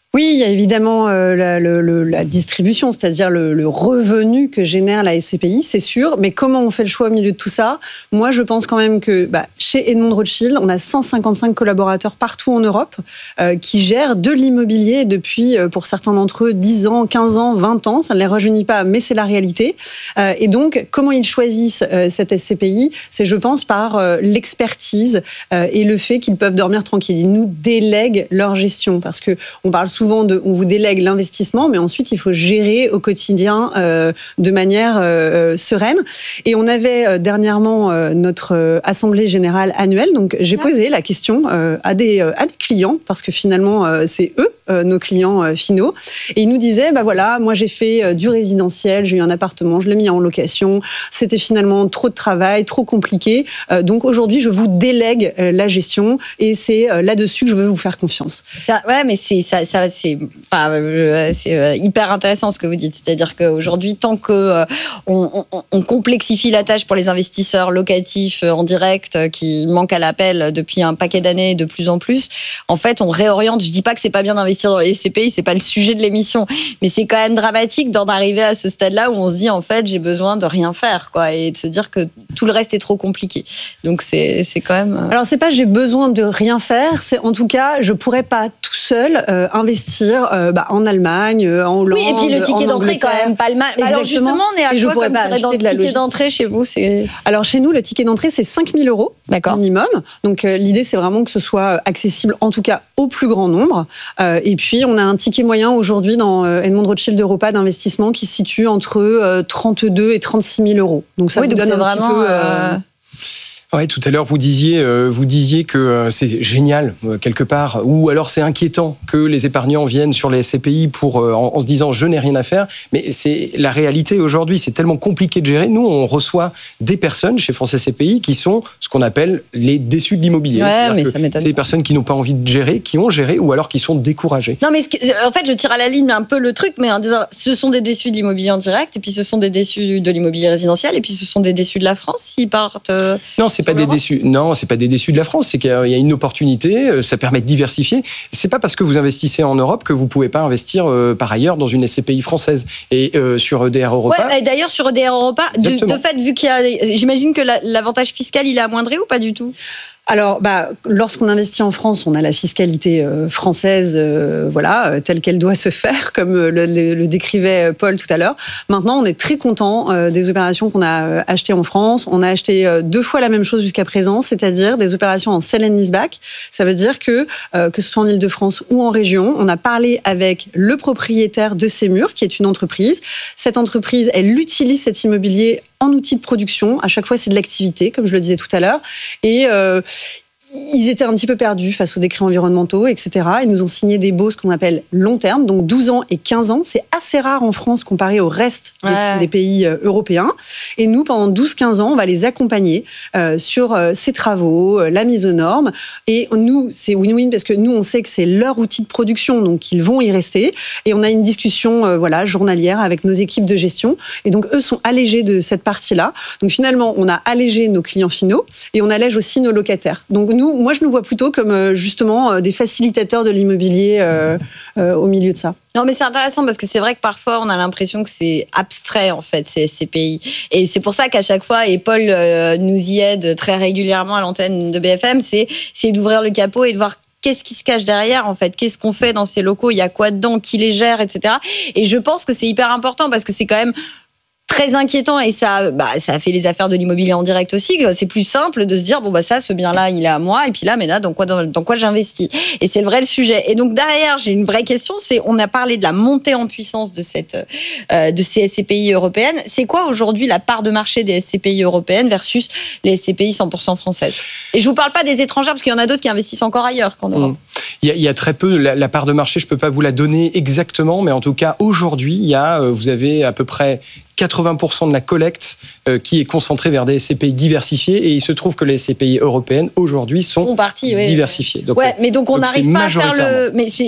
Oui, il y a évidemment euh, la, le, le, la distribution, c'est-à-dire le, le revenu que génère la S C P I, c'est sûr. Mais comment on fait le choix au milieu de tout ça ? Moi, je pense quand même que bah, chez Edmond Rothschild, on a cent cinquante-cinq collaborateurs partout en Europe euh, qui gèrent de l'immobilier depuis, euh, pour certains d'entre eux, dix ans, quinze ans, vingt ans. Ça ne les rajeunit pas, mais c'est la réalité. Euh, et donc, comment ils choisissent euh, cette S C P I ? C'est, je pense, par euh, l'expertise euh, et le fait qu'ils peuvent dormir tranquilles. Ils nous délèguent leur gestion parce que on parle souvent Souvent, de, on vous délègue l'investissement, mais ensuite, il faut gérer au quotidien euh, de manière euh, sereine. Et on avait euh, dernièrement euh, notre euh, assemblée générale annuelle. Donc, j'ai ah. posé la question euh, à, des, euh, à des clients, parce que finalement, euh, c'est eux, euh, nos clients euh, finaux. Et ils nous disaient, bah voilà, moi, j'ai fait euh, du résidentiel, j'ai eu un appartement, je l'ai mis en location. C'était finalement trop de travail, trop compliqué. Euh, donc, aujourd'hui, je vous délègue euh, la gestion et c'est euh, là-dessus que je veux vous faire confiance. Ça, ouais, mais c'est ça, ça c'est, enfin, euh, c'est euh, hyper intéressant ce que vous dites. C'est-à-dire qu'aujourd'hui, tant que euh, on, on, on complexifie la tâche pour les investisseurs locatifs euh, en direct euh, qui manquent à l'appel depuis un paquet d'années de plus en plus, en fait, on réoriente. Je dis pas que c'est pas bien d'investir dans les S C P I, c'est pas le sujet de l'émission, mais c'est quand même dramatique d'en arriver à ce stade-là où on se dit en fait, j'ai besoin de rien faire, quoi, et de se dire que tout le reste est trop compliqué. Donc c'est c'est quand même. Euh... Alors c'est pas j'ai besoin de rien faire, c'est en tout cas je pourrais pas tout seul euh, investir euh, bah, en Allemagne, en Hollande. Oui, et puis le ticket d'entrée quand même pas le mal. Alors justement, on est à et quoi comme pas dans le ticket logistique. d'entrée chez vous c'est... Alors chez nous, le ticket d'entrée c'est cinq mille euros D'accord. minimum. Donc euh, l'idée c'est vraiment que ce soit accessible en tout cas au plus grand nombre. Euh, et puis on a un ticket moyen aujourd'hui dans euh, Edmond Rothschild Europa d'investissement qui se situe entre euh, trente-deux et trente-six mille euros. Donc ça oui, vous donc donne un vraiment, petit peu... Euh... Ouais, tout à l'heure vous disiez, euh, vous disiez que euh, c'est génial euh, quelque part, ou alors c'est inquiétant que les épargnants viennent sur les S C P I pour euh, en, en se disant je n'ai rien à faire. Mais c'est la réalité aujourd'hui, c'est tellement compliqué de gérer. Nous, on reçoit des personnes chez France S C P I qui sont ce qu'on appelle les déçus de l'immobilier. Ouais, mais ça m'étonne. C'est des personnes qui n'ont pas envie de gérer, qui ont géré, ou alors qui sont découragées. Non, mais ce que, en fait, je tire à la ligne un peu le truc, mais en disant, ce sont des déçus de l'immobilier en direct, et puis ce sont des déçus de l'immobilier résidentiel, et puis ce sont des déçus de la France s'ils partent. Euh, non, c'est pas des déçus. Non, c'est pas des déçus de la France. C'est qu'il y a une opportunité. Ça permet de diversifier. C'est pas parce que vous investissez en Europe que vous pouvez pas investir euh, par ailleurs dans une S C P I française. Et euh, sur E D R Europa. Ouais, et d'ailleurs sur E D R Europa, de, de fait, vu qu'il y a, j'imagine que la, l'avantage fiscal il est amoindri ou pas du tout? Alors, bah, lorsqu'on investit en France, on a la fiscalité euh, française, euh, voilà, euh, telle qu'elle doit se faire, comme le, le, le décrivait Paul tout à l'heure. Maintenant, on est très content euh, des opérations qu'on a euh, achetées en France. On a acheté euh, deux fois la même chose jusqu'à présent, c'est-à-dire des opérations en sell and leaseback. Ça veut dire que, euh, que ce soit en Île-de-France ou en région, on a parlé avec le propriétaire de Sémur, qui est une entreprise. Cette entreprise, elle utilise cet immobilier en outil de production. À chaque fois, c'est de l'activité, comme je le disais tout à l'heure. Et euh, ils étaient un petit peu perdus face aux décrets environnementaux, et cetera. Ils nous ont signé des baux, ce qu'on appelle long terme, donc douze ans et quinze ans. C'est assez rare en France comparé au reste ouais. des, des pays européens. Et nous, pendant douze quinze ans, on va les accompagner euh, sur euh, ces travaux, euh, la mise aux normes. Et nous, c'est win-win parce que nous, on sait que c'est leur outil de production, donc ils vont y rester. Et on a une discussion euh, voilà, journalière avec nos équipes de gestion. Et donc, eux sont allégés de cette partie-là. Donc, finalement, on a allégé nos clients finaux et on allège aussi nos locataires. Donc, nous, moi, je nous vois plutôt comme justement des facilitateurs de l'immobilier euh, euh, au milieu de ça. Non, mais c'est intéressant parce que c'est vrai que parfois, on a l'impression que c'est abstrait, en fait, ces S C P I. Et c'est pour ça qu'à chaque fois, et Paul euh, nous y aide très régulièrement à l'antenne de B F M, c'est, c'est d'ouvrir le capot et de voir qu'est-ce qui se cache derrière, en fait? Qu'est-ce qu'on fait dans ces locaux? Il y a quoi dedans? Qui les gère, et cetera. Et je pense que c'est hyper important parce que c'est quand même très inquiétant et ça, bah, ça a fait les affaires de l'immobilier en direct aussi. C'est plus simple de se dire bon bah ça, ce bien-là, il est à moi et puis là, mais là, dans quoi, dans, dans quoi j'investis? Et c'est le vrai le sujet. Et donc derrière, j'ai une vraie question. C'est, on a parlé de la montée en puissance de cette, euh, de ces S C P I européennes. C'est quoi aujourd'hui la part de marché des S C P I européennes versus les S C P I cent pour cent françaises? Et je vous parle pas des étrangères parce qu'il y en a d'autres qui investissent encore ailleurs qu'en Europe. Mmh. Il y, a, il y a très peu la, la part de marché. Je peux pas vous la donner exactement, mais en tout cas aujourd'hui, il y a, vous avez à peu près quatre-vingts pour cent de la collecte euh, qui est concentrée vers des S C P I diversifiés et il se trouve que les S C P I européennes aujourd'hui sont partie, oui. diversifiées. Donc, ouais, mais donc on n'arrive pas à faire le. Mais c'est.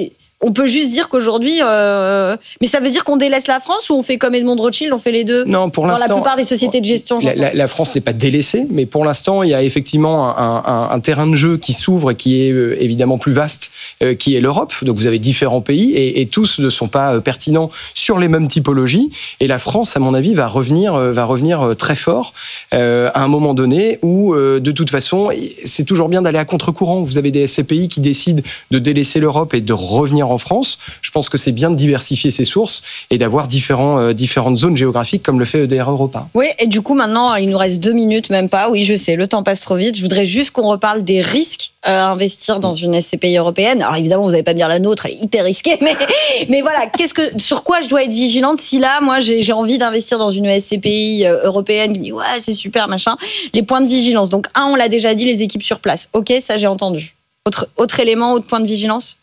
on peut juste dire qu'aujourd'hui, euh, mais ça veut dire qu'on délaisse la France ou on fait comme Edmond de Rothschild, on fait les deux? Non, pour dans l'instant, la plupart des sociétés de gestion. La, la, la France n'est pas délaissée, mais pour l'instant, il y a effectivement un, un, un terrain de jeu qui s'ouvre et qui est euh, évidemment plus vaste, euh, qui est l'Europe. Donc vous avez différents pays et, et tous ne sont pas euh, pertinents sur les mêmes typologies. Et la France, à mon avis, va revenir, euh, va revenir euh, très fort euh, à un moment donné où, euh, de toute façon, c'est toujours bien d'aller à contre-courant. Vous avez des S C P I qui décident de délaisser l'Europe et de revenir en France. Je pense que c'est bien de diversifier ses sources et d'avoir différents, euh, différentes zones géographiques comme le fait E D R Europa. Oui, et du coup, maintenant, il nous reste deux minutes, même pas. Oui, je sais, le temps passe trop vite. Je voudrais juste qu'on reparle des risques à investir dans une S C P I européenne. Alors évidemment, vous n'allez pas me dire la nôtre, elle est hyper risquée, mais, mais voilà, qu'est-ce que, sur quoi je dois être vigilante si là, moi, j'ai, j'ai envie d'investir dans une S C P I européenne qui me dit ouais, c'est super, machin. Les points de vigilance. Donc, un, on l'a déjà dit, les équipes sur place. Ok, ça, j'ai entendu. Autre, autre élément, autre point de vigilance?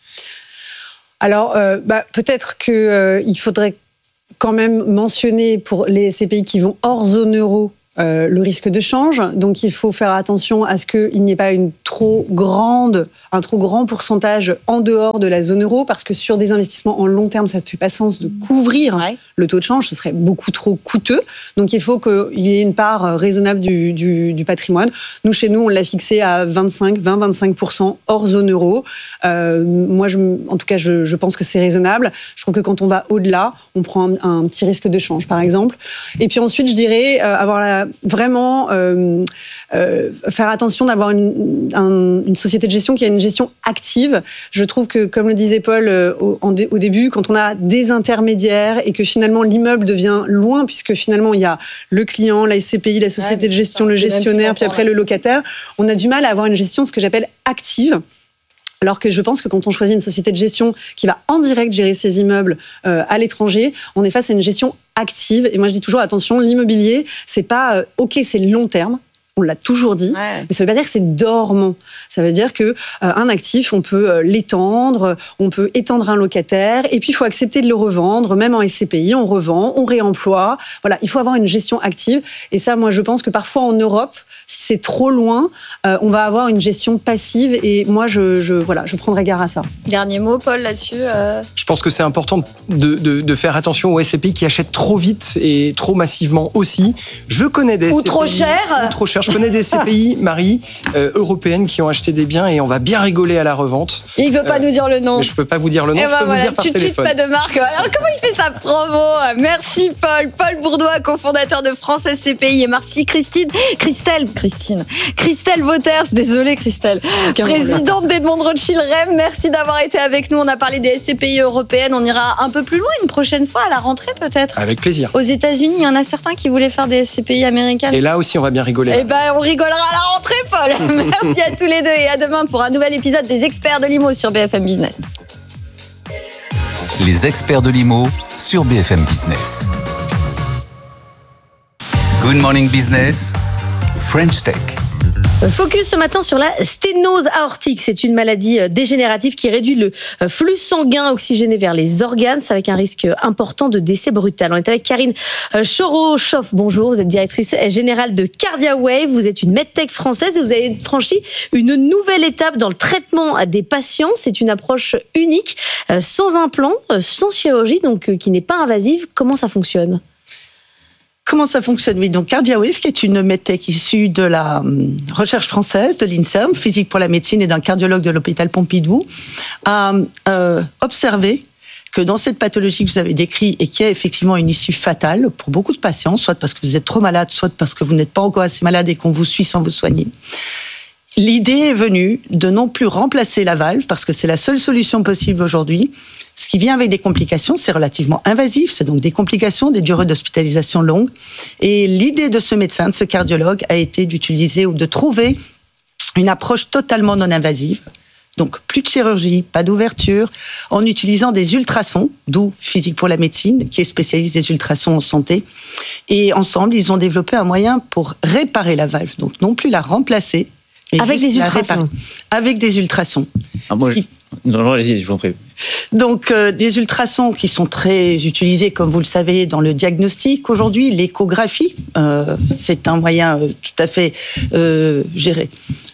Alors, euh, bah, peut-être qu'il euh, faudrait quand même mentionner pour les S C P I qui vont hors zone euro euh, le risque de change. Donc, il faut faire attention à ce qu'il n'y ait pas une trop grande, un trop grand pourcentage en dehors de la zone euro, parce que sur des investissements en long terme, ça ne fait pas sens de couvrir ouais. le taux de change, ce serait beaucoup trop coûteux. Donc, il faut qu'il y ait une part raisonnable du, du, du patrimoine. Nous, chez nous, on l'a fixé à vingt-cinq, vingt à vingt-cinq pour cent hors zone euro. Euh, moi, je, en tout cas, je, je pense que c'est raisonnable. Je trouve que quand on va au-delà, on prend un, un petit risque de change, par exemple. Et puis ensuite, je dirais euh, avoir la, vraiment euh, euh, faire attention d'avoir une, un, une société de gestion qui a une gestion active. Je trouve que, comme le disait Paul euh, au, en dé, au début, quand on a des intermédiaires et que finalement l'immeuble devient loin, puisque finalement il y a le client, la S C P I, la société ouais, de gestion, le gestionnaire, puis après le locataire, on a du mal à avoir une gestion, ce que j'appelle active. Alors que je pense que quand on choisit une société de gestion qui va en direct gérer ses immeubles euh, à l'étranger, on est face à une gestion active. Et moi, je dis toujours, attention, l'immobilier, c'est pas euh, OK, c'est long terme. On l'a toujours dit, ouais. mais ça ne veut pas dire que c'est dormant. Ça veut dire que euh, un actif, on peut euh, l'étendre, on peut étendre un locataire, et puis il faut accepter de le revendre, même en S C P I, on revend, on réemploie. Voilà, il faut avoir une gestion active. Et ça, moi, je pense que parfois en Europe, si c'est trop loin, euh, on va avoir une gestion passive. Et moi, je, je, voilà, je prendrai garde à ça. Dernier mot, Paul, là-dessus euh... Je pense que c'est important de, de, de faire attention aux S C P I qui achètent trop vite et trop massivement aussi. Je connais des ou S C P I, trop cher. Ou trop cher. Je connais des S C P I, Marie, euh, européennes qui ont acheté des biens et on va bien rigoler à la revente. Et il ne veut pas euh, nous dire le nom. Mais je ne peux pas vous dire le nom, et je bah peux voilà, vous dire par tu téléphone. Tu pas de marque. Alors comment il fait sa promo? Merci Paul. Paul Bourdois, cofondateur de France S C P I, et merci Christine, Christelle, Christine, Christelle Vauters, désolée Christelle, Aucun présidente d'Edmond de Rothschild R E M. Merci d'avoir été avec nous. On a parlé des S C P I européennes. On ira un peu plus loin une prochaine fois à la rentrée peut-être. Avec plaisir. Aux États-Unis, il y en a certains qui voulaient faire des S C P I américaines. Et là aussi, on va bien rigoler. Eh ben, on rigolera à la rentrée, Paul. Merci à tous les deux et à demain pour un nouvel épisode des Experts de l'I M O sur B F M Business. Les Experts de l'I M O sur B F M Business. Good morning business, French Tech. Focus ce matin sur la sténose aortique. C'est une maladie dégénérative qui réduit le flux sanguin oxygéné vers les organes, avec un risque important de décès brutal. On est avec Karine Choro-Schoff. Bonjour, vous êtes directrice générale de CardiaWave. Vous êtes une medtech française et vous avez franchi une nouvelle étape dans le traitement des patients. C'est une approche unique, sans implant, sans chirurgie, donc qui n'est pas invasive. Comment ça fonctionne ? Comment ça fonctionne? Oui, donc CardiaWave, qui est une medtech issue de la recherche française, de l'INSERM, physique pour la médecine, et d'un cardiologue de l'hôpital Pompidou, a euh, observé que dans cette pathologie que vous avez décrite et qui a effectivement une issue fatale pour beaucoup de patients, soit parce que vous êtes trop malade, soit parce que vous n'êtes pas encore assez malade et qu'on vous suit sans vous soigner, l'idée est venue de non plus remplacer la valve, parce que c'est la seule solution possible aujourd'hui. Ce qui vient avec des complications, c'est relativement invasif, c'est donc des complications, des durées d'hospitalisation longues. Et l'idée de ce médecin, de ce cardiologue, a été d'utiliser ou de trouver une approche totalement non invasive. Donc plus de chirurgie, pas d'ouverture, en utilisant des ultrasons, d'où Physique pour la médecine, qui est spécialiste des ultrasons en santé. Et ensemble, ils ont développé un moyen pour réparer la valve, donc non plus la remplacer, mais avec des ultrasons. Avec des ultrasons. Ah, moi, qui... je... Non, allez-y, je vous en prie. Donc, euh, des ultrasons qui sont très utilisés, comme vous le savez, dans le diagnostic aujourd'hui. L'échographie, euh, c'est un moyen euh, tout à fait euh, géré.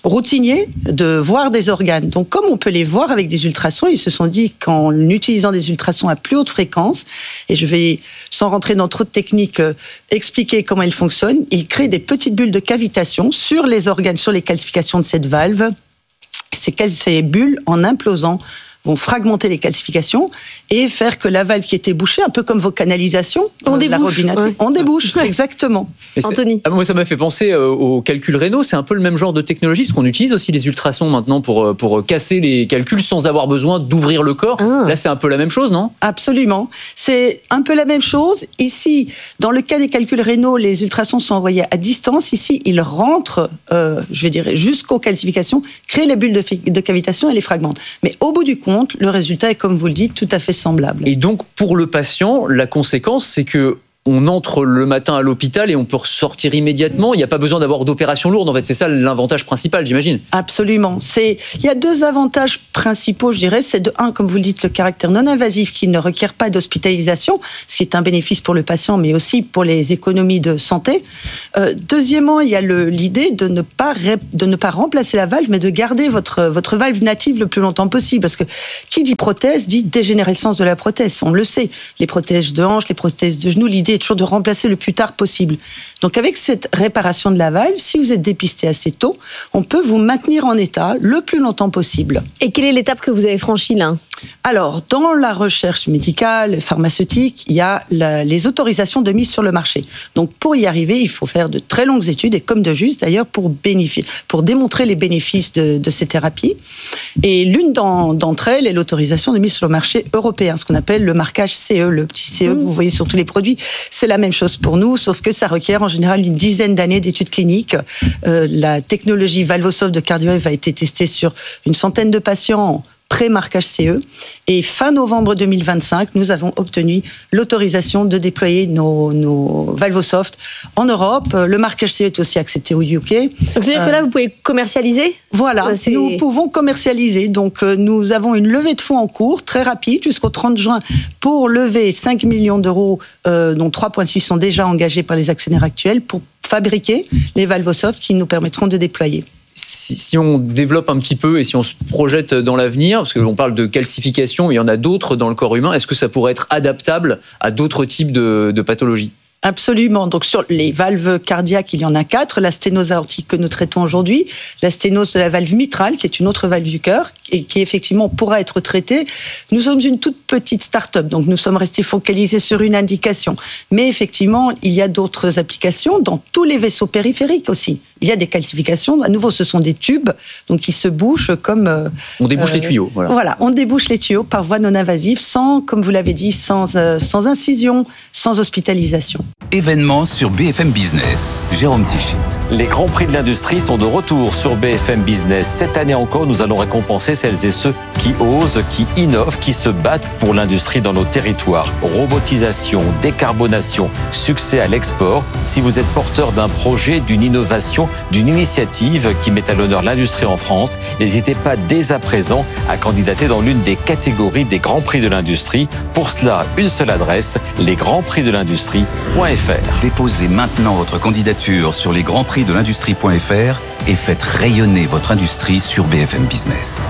routinier de voir des organes. Donc, comme on peut les voir avec des ultrasons, ils se sont dit qu'en utilisant des ultrasons à plus haute fréquence, et je vais, sans rentrer dans trop de techniques, euh, expliquer comment ils fonctionnent, ils créent des petites bulles de cavitation sur les organes, sur les calcifications de cette valve. Ces, ces bulles, en implosant, vont fragmenter les calcifications et faire que la valve qui était bouchée, un peu comme vos canalisations, on euh, débouche, la robinetterie, ouais. on débouche, ouais. Exactement. Anthony. Ah, moi, ça m'a fait penser euh, aux calculs rénaux. C'est un peu le même genre de technologie, parce qu'on utilise aussi les ultrasons maintenant pour, pour casser les calculs sans avoir besoin d'ouvrir le corps. Ah. Là, c'est un peu la même chose, non ? Absolument. C'est un peu la même chose. Ici, dans le cas des calculs rénaux, les ultrasons sont envoyés à distance. Ici, ils rentrent, euh, je vais dire, jusqu'aux calcifications, créent les bulles de, de cavitation et les fragmentent. Mais au bout du compte, le résultat est, comme vous le dites, tout à fait semblable. Et donc, pour le patient, la conséquence, c'est que on entre le matin à l'hôpital et on peut ressortir immédiatement. Il n'y a pas besoin d'avoir d'opération lourde. En fait, c'est ça l'avantage principal, j'imagine. Absolument. C'est, il y a deux avantages principaux, je dirais. C'est de un, comme vous le dites, le caractère non invasif qui ne requiert pas d'hospitalisation, ce qui est un bénéfice pour le patient, mais aussi pour les économies de santé. Euh, deuxièmement, il y a le, l'idée de ne pas de ne pas remplacer la valve, mais de garder votre votre valve native le plus longtemps possible. Parce que qui dit prothèse dit dégénérescence de la prothèse. On le sait. Les prothèses de hanche, les prothèses de genoux, l'idée est toujours de remplacer le plus tard possible. Donc avec cette réparation de la valve, si vous êtes dépisté assez tôt, on peut vous maintenir en état le plus longtemps possible. Et quelle est l'étape que vous avez franchie là ? Alors, dans la recherche médicale, pharmaceutique, il y a la, les autorisations de mise sur le marché. Donc pour y arriver, il faut faire de très longues études, et comme de juste d'ailleurs, pour, bénéfice, pour démontrer les bénéfices de, de ces thérapies. Et l'une d'entre elles est l'autorisation de mise sur le marché européen, ce qu'on appelle le marquage C E, le petit C E mmh. que vous voyez sur tous les produits. C'est la même chose pour nous, sauf que ça requiert en général une dizaine d'années d'études cliniques. Euh, la technologie Valvosoft de CardioWave a été testée sur une centaine de patients pré-marquage C E. Et fin novembre deux mille vingt-cinq, nous avons obtenu l'autorisation de déployer nos, nos Valvosoft en Europe. Le marquage C E est aussi accepté au U K. Donc, c'est-à-dire euh, que là, vous pouvez commercialiser ? Voilà, c'est... nous pouvons commercialiser. Donc, euh, nous avons une levée de fonds en cours, très rapide, jusqu'au trente juin, pour lever cinq millions d'euros, euh, dont trois virgule six sont déjà engagés par les actionnaires actuels, pour fabriquer les Valvosoft qui nous permettront de déployer. Si, si on développe un petit peu et si on se projette dans l'avenir, parce qu'on parle de calcification, il y en a d'autres dans le corps humain, est-ce que ça pourrait être adaptable à d'autres types de, de pathologies ? Absolument. Donc sur les valves cardiaques, il y en a quatre. La sténose aortique que nous traitons aujourd'hui, la sténose de la valve mitrale, qui est une autre valve du cœur, et qui effectivement pourra être traitée. Nous sommes une toute petite start-up, donc nous sommes restés focalisés sur une indication. Mais effectivement, il y a d'autres applications dans tous les vaisseaux périphériques aussi. Il y a des calcifications. À nouveau, ce sont des tubes, donc qui se bouchent comme. Euh, on débouche euh, les tuyaux. Voilà. Voilà, on débouche les tuyaux par voie non invasive, sans, comme vous l'avez dit, sans euh, sans incision, sans hospitalisation. Événement sur B F M Business. Jérôme Tichit. Les grands prix de l'industrie sont de retour sur B F M Business. Cette année encore, nous allons récompenser celles et ceux qui osent, qui innovent, qui se battent pour l'industrie dans nos territoires. Robotisation, décarbonation, succès à l'export. Si vous êtes porteur d'un projet, d'une innovation, d'une initiative qui met à l'honneur l'industrie en France, n'hésitez pas dès à présent à candidater dans l'une des catégories des grands prix de l'industrie. Pour cela, une seule adresse, les grands prix de l'industrie point f r. Déposez maintenant votre candidature sur les grands prix de l'industrie point f r et faites rayonner votre industrie sur B F M Business.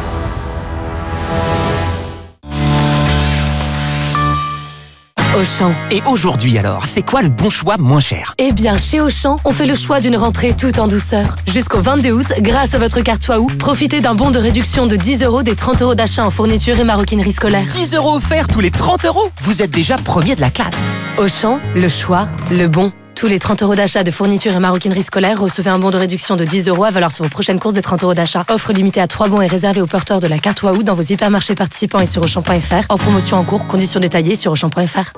Auchan. Et aujourd'hui alors, c'est quoi le bon choix moins cher ? Eh bien, chez Auchan, on fait le choix d'une rentrée tout en douceur. Jusqu'au vingt-deux août, grâce à votre carte Waouh, profitez d'un bon de réduction de dix euros des trente euros d'achat en fourniture et maroquinerie scolaire. dix euros offerts tous les trente euros ? Vous êtes déjà premier de la classe. Auchan, le choix, le bon. Tous les trente euros d'achat de fourniture et maroquinerie scolaire, recevez un bon de réduction de dix euros à valeur sur vos prochaines courses des trente euros d'achat. Offre limitée à trois bons et réservée aux porteurs de la carte Waouh dans vos hypermarchés participants et sur Auchan point f r. En promotion en cours, conditions détaillées sur Auchan point f r.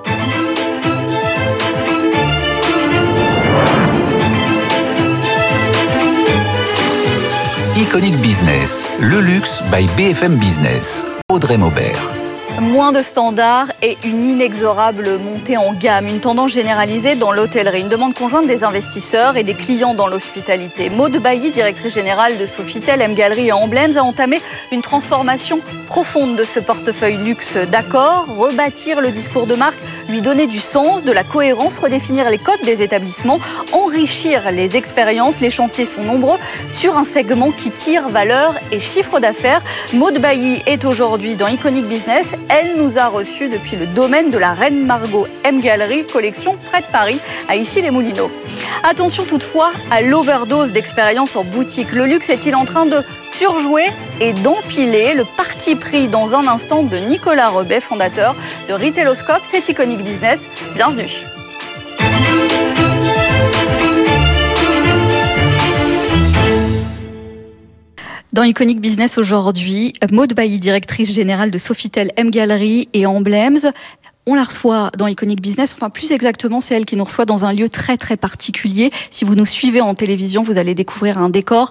Iconic Business, le luxe by B F M Business. Audrey Maubert. Moins de standards et une inexorable montée en gamme, une tendance généralisée dans l'hôtellerie, une demande conjointe des investisseurs et des clients dans l'hospitalité. Maude Bailly, directrice générale de Sofitel, M Gallery et Emblems, a entamé une transformation profonde de ce portefeuille luxe d'Accor, rebâtir le discours de marque, lui donner du sens, de la cohérence, redéfinir les codes des établissements, enrichir les expériences. Les chantiers sont nombreux sur un segment qui tire valeur et chiffre d'affaires. Maude Bailly est aujourd'hui dans Iconic Business. Elle nous a reçus depuis le domaine de la Reine Margot M Gallery, collection près de Paris, à Issy-les-Moulineaux. Attention toutefois à l'overdose d'expérience en boutique. Le luxe est-il en train de surjouer et d'empiler? Le parti pris dans un instant de Nicolas Rebet, fondateur de Retailoscope. C'est Iconic Business. Bienvenue. Dans Iconic Business aujourd'hui, Maude Bailly, directrice générale de Sofitel, M Gallery et Emblems. On la reçoit dans Iconic Business, enfin plus exactement, c'est elle qui nous reçoit dans un lieu très très particulier. Si vous nous suivez en télévision, vous allez découvrir un décor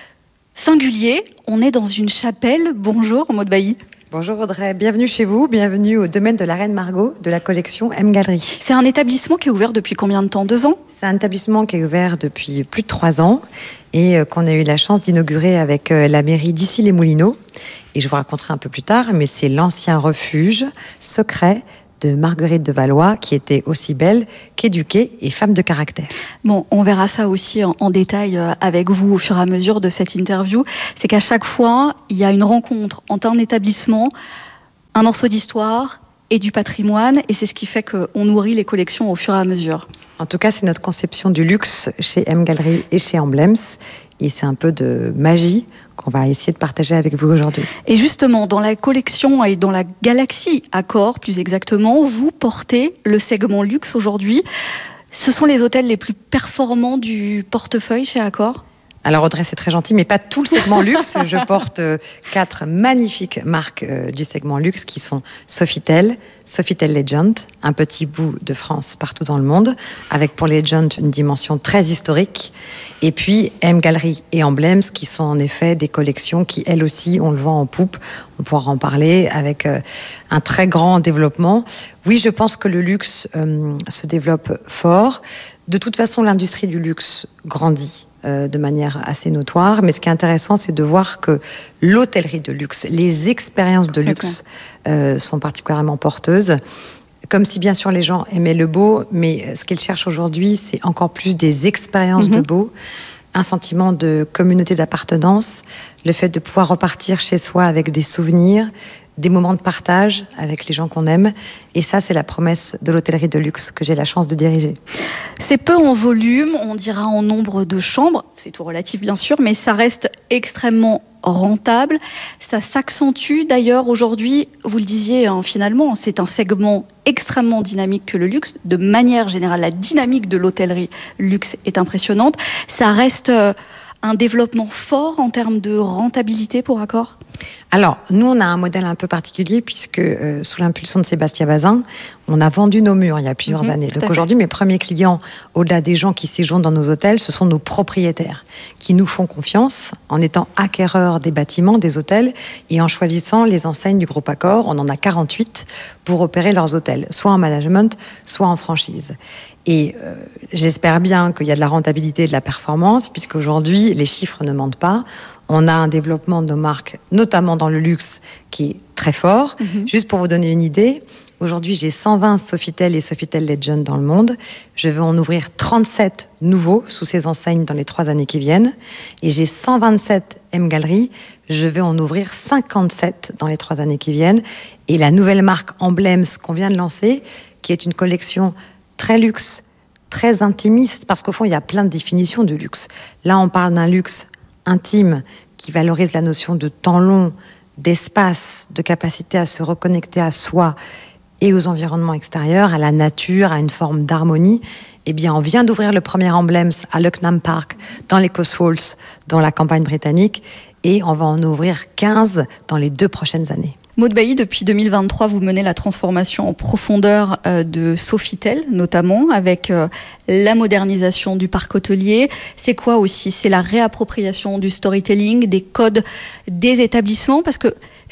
singulier. On est dans une chapelle. Bonjour Maude Bailly. Bonjour Audrey, bienvenue chez vous, bienvenue au domaine de la Reine Margot de la collection M Gallery. C'est un établissement qui est ouvert depuis combien de temps? Deux ans? C'est un établissement qui est ouvert depuis plus de trois ans et euh, qu'on a eu la chance d'inaugurer avec euh, la mairie d'Issy-les-Moulineaux. Et je vous raconterai un peu plus tard, mais c'est l'ancien refuge secret de Marguerite de Valois, qui était aussi belle qu'éduquée et femme de caractère. Bon, on verra ça aussi en, en détail avec vous au fur et à mesure de cette interview. C'est qu'à chaque fois, il y a une rencontre entre un établissement, un morceau d'histoire et du patrimoine, et c'est ce qui fait qu'on nourrit les collections au fur et à mesure. En tout cas, c'est notre conception du luxe chez M Gallery et chez Emblems, et c'est un peu de magie qu'on va essayer de partager avec vous aujourd'hui. Et justement, dans la collection et dans la galaxie Accor, plus exactement, vous portez le segment luxe aujourd'hui. Ce sont les hôtels les plus performants du portefeuille chez Accor ? Alors Audrey, c'est très gentil, mais pas tout le segment luxe. Je porte euh, quatre magnifiques marques euh, du segment luxe qui sont Sofitel, Sofitel Legend, un petit bout de France partout dans le monde, avec pour Legend une dimension très historique, et puis M Gallery et Emblems qui sont en effet des collections qui, elles aussi, on le vend en poupe. On pourra en parler avec euh, un très grand développement. Oui, je pense que le luxe euh, se développe fort. De toute façon, l'industrie du luxe grandit euh, de manière assez notoire. Mais ce qui est intéressant, c'est de voir que l'hôtellerie de luxe, les expériences de luxe euh, sont particulièrement porteuses. Comme si bien sûr les gens aimaient le beau, mais ce qu'ils cherchent aujourd'hui, c'est encore plus des expériences mmh. de beau, un sentiment de communauté d'appartenance, le fait de pouvoir repartir chez soi avec des souvenirs, des moments de partage avec les gens qu'on aime. Et ça, c'est la promesse de l'hôtellerie de luxe que j'ai la chance de diriger. C'est peu en volume, on dira en nombre de chambres, c'est tout relatif bien sûr, mais ça reste extrêmement rentable. Ça s'accentue d'ailleurs aujourd'hui, vous le disiez hein, finalement, c'est un segment extrêmement dynamique que le luxe. De manière générale, la dynamique de l'hôtellerie luxe est impressionnante. Ça reste euh, un développement fort en termes de rentabilité pour Accor ? Alors, nous, on a un modèle un peu particulier puisque, euh, sous l'impulsion de Sébastien Bazin, on a vendu nos murs il y a plusieurs mmh, années. Donc aujourd'hui, mes premiers clients, au-delà des gens qui séjournent dans nos hôtels, ce sont nos propriétaires qui nous font confiance en étant acquéreurs des bâtiments, des hôtels et en choisissant les enseignes du groupe Accor. On en a quarante-huit pour opérer leurs hôtels, soit en management, soit en franchise. Et euh, j'espère bien qu'il y a de la rentabilité et de la performance, puisqu'aujourd'hui, les chiffres ne mentent pas. On a un développement de nos marques, notamment dans le luxe, qui est très fort. Mm-hmm. Juste pour vous donner une idée, aujourd'hui, j'ai cent vingt Sofitel et Sofitel Legend dans le monde. Je veux en ouvrir trente-sept nouveaux sous ces enseignes dans les trois années qui viennent. Et j'ai cent vingt-sept M Gallery. Je vais en ouvrir cinquante-sept dans les trois années qui viennent. Et la nouvelle marque Emblems qu'on vient de lancer, qui est une collection très luxe, très intimiste, parce qu'au fond, il y a plein de définitions de luxe. Là, on parle d'un luxe intime qui valorise la notion de temps long, d'espace, de capacité à se reconnecter à soi et aux environnements extérieurs, à la nature, à une forme d'harmonie. Eh bien, on vient d'ouvrir le premier Emblems à Lucknow Park, dans les Cotswolds, dans la campagne britannique, et on va en ouvrir quinze dans les deux prochaines années. Maude Bailly, depuis deux mille vingt-trois, vous menez la transformation en profondeur de Sofitel, notamment, avec la modernisation du parc hôtelier. C'est quoi aussi ? C'est la réappropriation du storytelling, des codes des établissements, parce que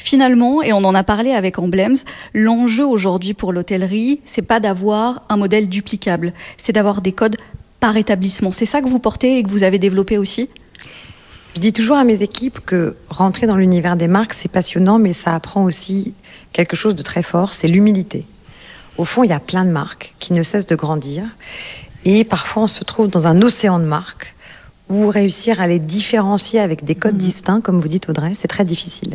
Finalement, et on en a parlé avec Emblems, l'enjeu aujourd'hui pour l'hôtellerie, c'est pas d'avoir un modèle duplicable, c'est d'avoir des codes par établissement. C'est ça que vous portez et que vous avez développé aussi ? Je dis toujours à mes équipes que rentrer dans l'univers des marques, c'est passionnant, mais ça apprend aussi quelque chose de très fort, c'est l'humilité. Au fond, il y a plein de marques qui ne cessent de grandir, et parfois on se trouve dans un océan de marques où réussir à les différencier avec des codes mmh. distincts, comme vous dites Audrey, c'est très difficile.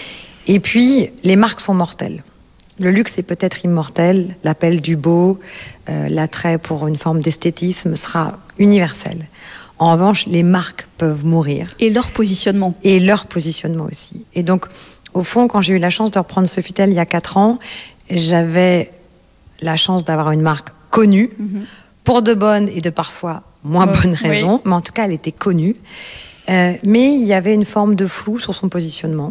Et puis, les marques sont mortelles. Le luxe est peut-être immortel, l'appel du beau, euh, l'attrait pour une forme d'esthétisme sera universel. En revanche, les marques peuvent mourir. Et leur positionnement. Et leur positionnement aussi. Et donc, au fond, quand j'ai eu la chance de reprendre Sofitel il y a quatre ans, j'avais la chance d'avoir une marque connue, mmh. pour de bonnes et de parfois moins oh, bonnes raisons, oui. mais en tout cas, elle était connue. Euh, mais il y avait une forme de flou sur son positionnement.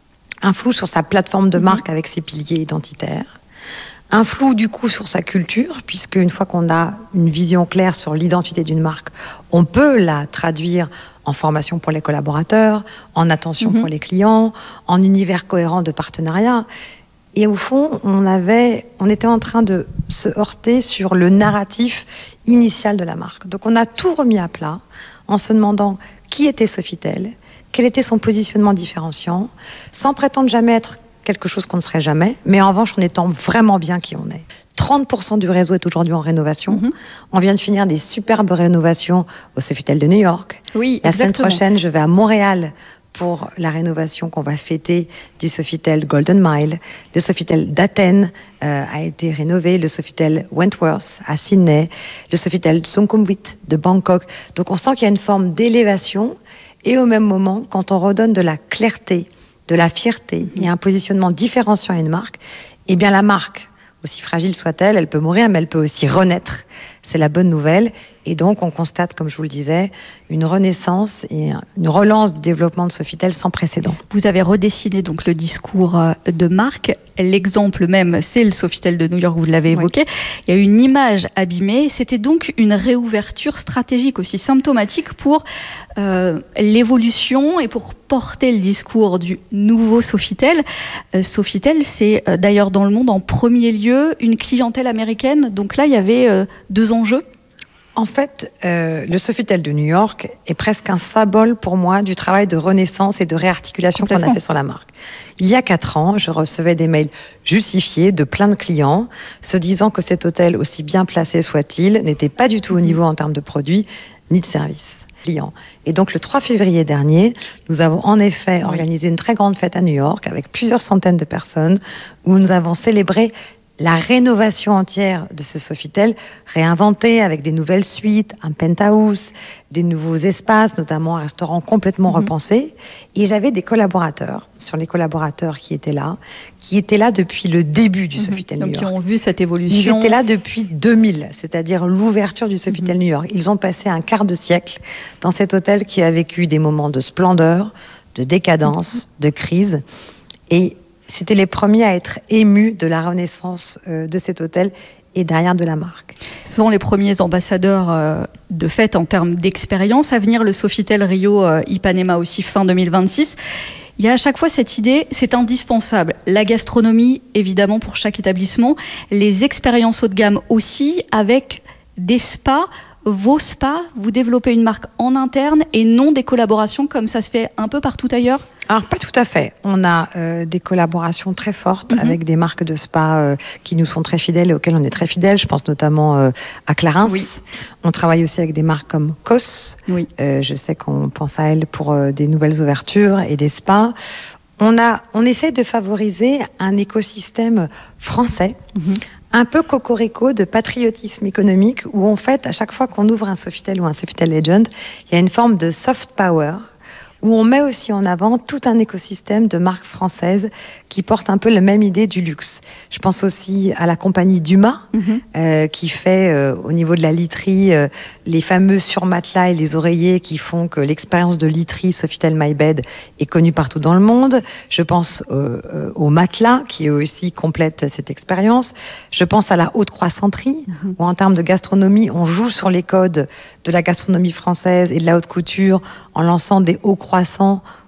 Un flou sur sa plateforme de marque avec ses piliers identitaires. Un flou du coup sur sa culture, puisque une fois qu'on a une vision claire sur l'identité d'une marque, on peut la traduire en formation pour les collaborateurs, en attention mm-hmm. pour les clients, en univers cohérent de partenariat. Et au fond, on avait, on était en train de se heurter sur le narratif initial de la marque. Donc on a tout remis à plat en se demandant qui était Sofitel, quel était son positionnement différenciant, sans prétendre jamais être quelque chose qu'on ne serait jamais, mais en revanche en étant vraiment bien qui on est. trente pour cent du réseau est aujourd'hui en rénovation. Mm-hmm. On vient de finir des superbes rénovations au Sofitel de New York. Oui, la exactement. semaine prochaine, je vais à Montréal pour la rénovation qu'on va fêter du Sofitel Golden Mile. Le Sofitel d'Athènes euh, a été rénové, le Sofitel Wentworth à Sydney, le Sofitel Sukhumvit de Bangkok. Donc on sent qu'il y a une forme d'élévation. Et au même moment, quand on redonne de la clarté, de la fierté et un positionnement différenciant à une marque, eh bien la marque, aussi fragile soit-elle, elle peut mourir, mais elle peut aussi renaître. C'est la bonne nouvelle. Et donc, on constate, comme je vous le disais, une renaissance et une relance du développement de Sofitel sans précédent. Vous avez redessiné donc le discours de marque. L'exemple même, c'est le Sofitel de New York, vous l'avez évoqué. Oui. Il y a une image abîmée. C'était donc une réouverture stratégique aussi symptomatique pour euh, l'évolution et pour porter le discours du nouveau Sofitel. Euh, Sofitel, c'est euh, d'ailleurs dans le monde en premier lieu une clientèle américaine. Donc là, il y avait euh, deux enjeux. En fait, euh, le Sofitel de New York est presque un symbole pour moi du travail de renaissance et de réarticulation qu'on a fait sur la marque. Il y a quatre ans, je recevais des mails justifiés de plein de clients se disant que cet hôtel, aussi bien placé soit-il, n'était pas du tout au niveau en termes de produits ni de services clients. Et donc le trois février dernier, nous avons en effet oui. organisé une très grande fête à New York avec plusieurs centaines de personnes où nous avons célébré la rénovation entière de ce Sofitel, réinventé avec des nouvelles suites, un penthouse, des nouveaux espaces, notamment un restaurant complètement mmh. repensé. Et j'avais des collaborateurs, sur les collaborateurs qui étaient là, qui étaient là depuis le début du mmh. Sofitel Donc New York. Donc, qui ont vu cette évolution. Ils étaient là depuis deux mille, c'est-à-dire l'ouverture du Sofitel mmh. New York. Ils ont passé un quart de siècle dans cet hôtel qui a vécu des moments de splendeur, de décadence, mmh. de crise. Et c'était les premiers à être émus de la renaissance euh, de cet hôtel et derrière de la marque. Ce sont les premiers ambassadeurs euh, de fête en termes d'expérience. À venir, le Sofitel Rio euh, Ipanema aussi fin deux mille vingt-six. Il y a à chaque fois cette idée, c'est indispensable. La gastronomie, évidemment, pour chaque établissement. Les expériences haut de gamme aussi, avec des spas. Vos spas, vous développez une marque en interne et non des collaborations comme ça se fait un peu partout ailleurs ? Alors, pas tout à fait. On a euh, des collaborations très fortes mm-hmm. avec des marques de spa euh, qui nous sont très fidèles et auxquelles on est très fidèles. Je pense notamment euh, à Clarins. Oui. On travaille aussi avec des marques comme Cos. Oui. Euh, je sais qu'on pense à elles pour euh, des nouvelles ouvertures et des spas. On, a, on essaie de favoriser un écosystème français. Mm-hmm. Un peu cocorico de patriotisme économique où en fait, à chaque fois qu'on ouvre un Sofitel ou un Sofitel Legend, il y a une forme de soft power où on met aussi en avant tout un écosystème de marques françaises qui portent un peu la même idée du luxe. Je pense aussi à la compagnie Dumas, mm-hmm. euh, qui fait euh, au niveau de la literie euh, les fameux surmatelas et les oreillers qui font que l'expérience de literie Sofitel My Bed est connue partout dans le monde. Je pense euh, euh, aux matelas qui eux aussi complètent cette expérience. Je pense à la haute croissanterie, mm-hmm. où en termes de gastronomie, on joue sur les codes de la gastronomie française et de la haute couture en lançant des hauts croissants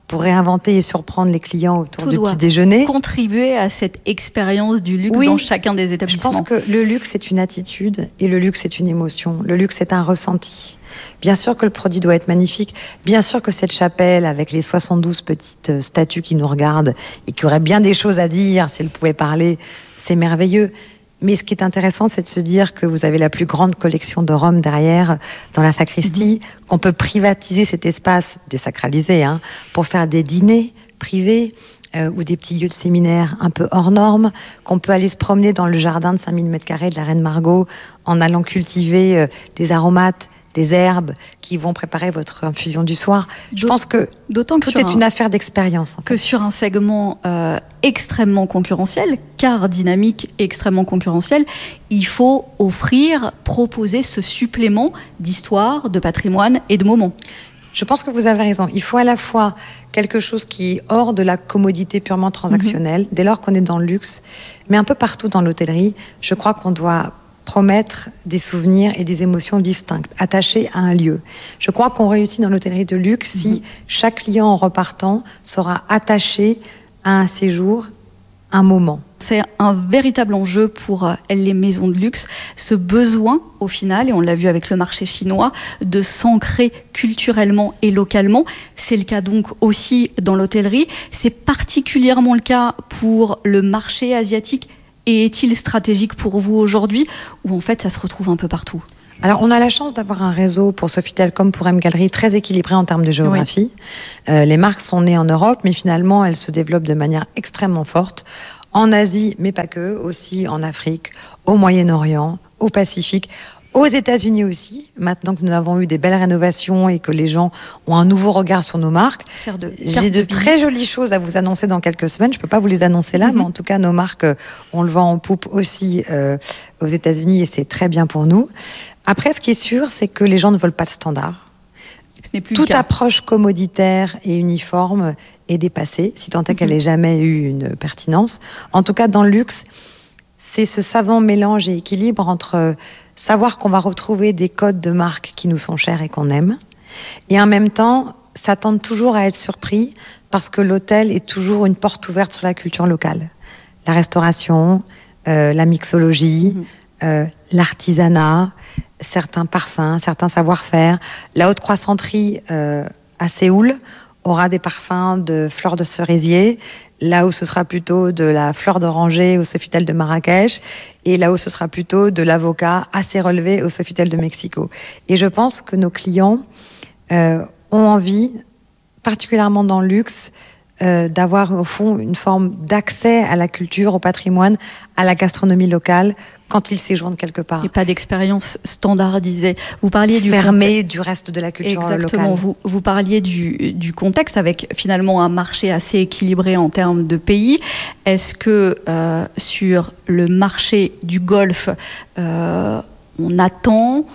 pour réinventer et surprendre les clients autour Tout du doit petit déjeuner. Contribuer à cette expérience du luxe Oui, dans chacun des établissements. Je pense que le luxe, c'est une attitude et le luxe, c'est une émotion. Le luxe, c'est un ressenti. Bien sûr que le produit doit être magnifique. Bien sûr que cette chapelle, avec les soixante-douze petites statues qui nous regardent et qui auraient bien des choses à dire si elles pouvaient parler, c'est merveilleux. Mais ce qui est intéressant, c'est de se dire que vous avez la plus grande collection de Rome derrière, dans la sacristie, mmh. qu'on peut privatiser cet espace, désacralisé, hein, pour faire des dîners privés euh, ou des petits lieux de séminaire un peu hors normes, qu'on peut aller se promener dans le jardin de cinq mille mètres carrés de la Reine Margot en allant cultiver euh, des aromates, des herbes qui vont préparer votre infusion du soir. Je pense que d'autant que tout est un, une affaire d'expérience. En fait. Que sur un segment euh, extrêmement concurrentiel, car dynamique et extrêmement concurrentiel, il faut offrir, proposer ce supplément d'histoire, de patrimoine et de moments. Je pense que vous avez raison. Il faut à la fois quelque chose qui est hors de la commodité purement transactionnelle, mmh. dès lors qu'on est dans le luxe, mais un peu partout dans l'hôtellerie, je crois qu'on doit promettre des souvenirs et des émotions distinctes, attachées à un lieu. Je crois qu'on réussit dans l'hôtellerie de luxe si mmh. chaque client en repartant sera attaché à un séjour, un moment. C'est un véritable enjeu pour les maisons de luxe, ce besoin au final, et on l'a vu avec le marché chinois, de s'ancrer culturellement et localement. C'est le cas donc aussi dans l'hôtellerie. C'est particulièrement le cas pour le marché asiatique. Et est-il stratégique pour vous aujourd'hui, ou en fait ça se retrouve un peu partout ? Alors, on a la chance d'avoir un réseau pour Sofitel comme pour MGallery très équilibré en termes de géographie. Oui. Euh, les marques sont nées en Europe, mais finalement, elles se développent de manière extrêmement forte. En Asie, mais pas que, aussi en Afrique, au Moyen-Orient, au Pacifique, aux États-Unis aussi. Maintenant que nous avons eu des belles rénovations et que les gens ont un nouveau regard sur nos marques, de j'ai de, de très jolies choses à vous annoncer dans quelques semaines. Je ne peux pas vous les annoncer là, mm-hmm. mais en tout cas, nos marques, on le vend en poupe aussi euh, aux États-Unis et c'est très bien pour nous. Après, ce qui est sûr, c'est que les gens ne veulent pas de standards. Ce n'est plus Toute le cas. approche commoditaire et uniforme est dépassée, si tant est mm-hmm. qu'elle n'ait jamais eu une pertinence. En tout cas, dans le luxe, c'est ce savant mélange et équilibre entre savoir qu'on va retrouver des codes de marque qui nous sont chers et qu'on aime, et en même temps s'attendre toujours à être surpris parce que l'hôtel est toujours une porte ouverte sur la culture locale. La restauration, euh, la mixologie, mmh. euh, l'artisanat, certains parfums, certains savoir-faire. La haute croissanterie euh, à Séoul aura des parfums de fleurs de cerisier, là où ce sera plutôt de la fleur d'oranger au Sofitel de Marrakech, et là où ce sera plutôt de l'avocat assez relevé au Sofitel de Mexico. Et je pense que nos clients euh, ont envie, particulièrement dans le luxe, euh, d'avoir au fond une forme d'accès à la culture, au patrimoine, à la gastronomie locale, quand ils séjournent quelque part. Et pas d'expérience standardisée. Vous parliez du fermé du reste de la culture Exactement. locale. Vous, vous parliez du, du contexte avec finalement un marché assez équilibré en termes de pays. Est-ce que euh, sur le marché du Golfe, euh, on attend,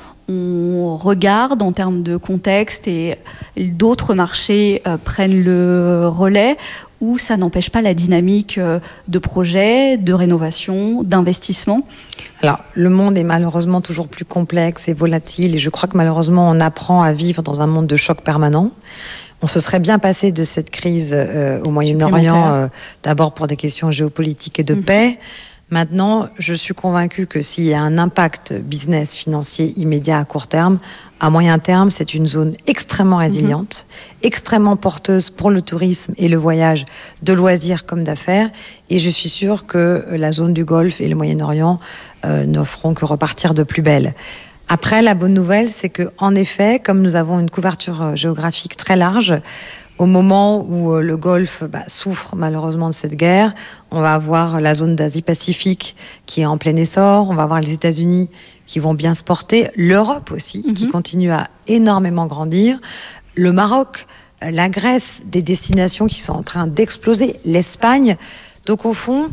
on regarde en termes de contexte et d'autres marchés euh, prennent le relais, ou ça n'empêche pas la dynamique de projets, de rénovation, d'investissement ? Alors, le monde est malheureusement toujours plus complexe et volatile, et je crois que malheureusement, on apprend à vivre dans un monde de choc permanent. On se serait bien passé de cette crise euh, au Moyen-Orient, euh, d'abord pour des questions géopolitiques et de mmh. paix. Maintenant, je suis convaincue que s'il y a un impact business, financier immédiat à court terme, à moyen terme, c'est une zone extrêmement résiliente, mmh. extrêmement porteuse pour le tourisme et le voyage de loisirs comme d'affaires. Et je suis sûre que la zone du Golfe et le Moyen-Orient euh, ne feront que repartir de plus belle. Après, la bonne nouvelle, c'est que, en effet, comme nous avons une couverture géographique très large, au moment où le Golfe bah, souffre malheureusement de cette guerre, on va avoir la zone d'Asie-Pacifique qui est en plein essor, on va avoir les États-Unis qui vont bien se porter, l'Europe aussi mm-hmm. qui continue à énormément grandir, le Maroc, la Grèce, des destinations qui sont en train d'exploser, l'Espagne. Donc au fond,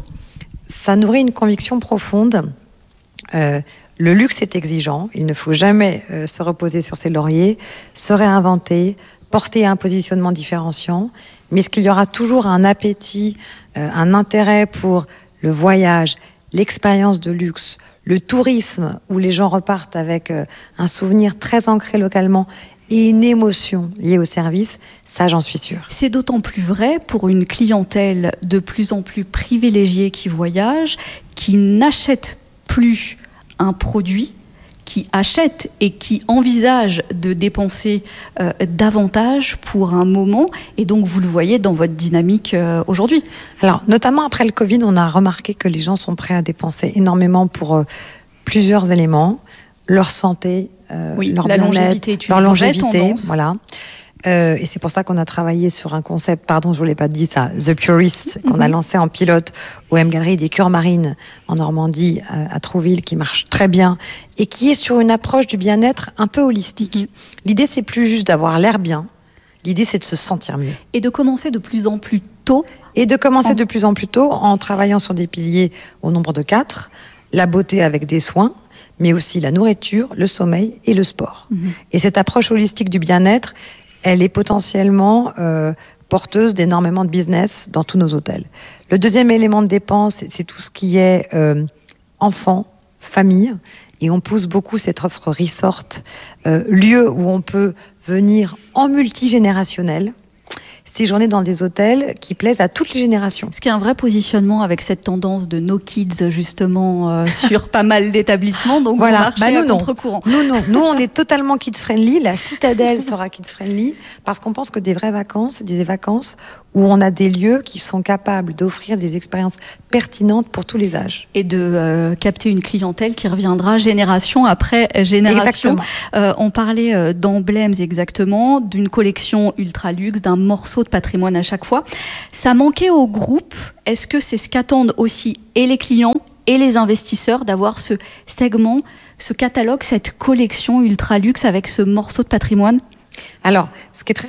ça nourrit une conviction profonde. Euh, le luxe est exigeant, il ne faut jamais euh, se reposer sur ses lauriers, se réinventer, porter un positionnement différenciant, mais est-ce qu'il y aura toujours un appétit, euh, un intérêt pour le voyage, l'expérience de luxe, le tourisme, où les gens repartent avec euh, un souvenir très ancré localement et une émotion liée au service, ça j'en suis sûre. C'est d'autant plus vrai pour une clientèle de plus en plus privilégiée qui voyage, qui n'achète plus un produit, qui achète et qui envisage de dépenser euh, davantage pour un moment. Et donc, vous le voyez dans votre dynamique euh, aujourd'hui. Alors, notamment après le Covid, on a remarqué que les gens sont prêts à dépenser énormément pour euh, plusieurs éléments. Leur santé, euh, oui, leur la bien-être, longévité est une leur vraie longévité, tendance. voilà. Euh, et c'est pour ça qu'on a travaillé sur un concept, pardon, je ne vous l'ai pas dit ça, The Purist, qu'on mm-hmm. a lancé en pilote au M Galerie des Cures Marines en Normandie, euh, à Trouville, qui marche très bien et qui est sur une approche du bien-être un peu holistique. Mm-hmm. L'idée, c'est plus juste d'avoir l'air bien. L'idée, c'est de se sentir mieux. Et de commencer de plus en plus tôt. Et de commencer en... de plus en plus tôt en travaillant sur des piliers au nombre de quatre, la beauté avec des soins, mais aussi la nourriture, le sommeil et le sport. Mm-hmm. Et cette approche holistique du bien-être, elle est potentiellement euh, porteuse d'énormément de business dans tous nos hôtels. Le deuxième élément de dépense, c'est tout ce qui est euh, enfants, famille. Et on pousse beaucoup cette offre resort, euh, lieu où on peut venir en multigénérationnel, séjourner dans des hôtels qui plaisent à toutes les générations. Ce qui est un vrai positionnement avec cette tendance de no kids justement euh, sur pas mal d'établissements. Donc voilà, vous marchez bah nous, à non. contre-courant. Nous non, nous on est totalement kids friendly. La Citadelle sera kids friendly parce qu'on pense que des vraies vacances, c'est des vacances où on a des lieux qui sont capables d'offrir des expériences pertinentes pour tous les âges. Et de euh, capter une clientèle qui reviendra génération après génération. Euh, on parlait euh, d'emblèmes exactement, d'une collection ultra luxe, d'un morceau de patrimoine à chaque fois. Ça manquait au groupe. Est-ce que c'est ce qu'attendent aussi et les clients et les investisseurs, d'avoir ce segment, ce catalogue, cette collection ultra luxe avec ce morceau de patrimoine ? Alors, ce qui est très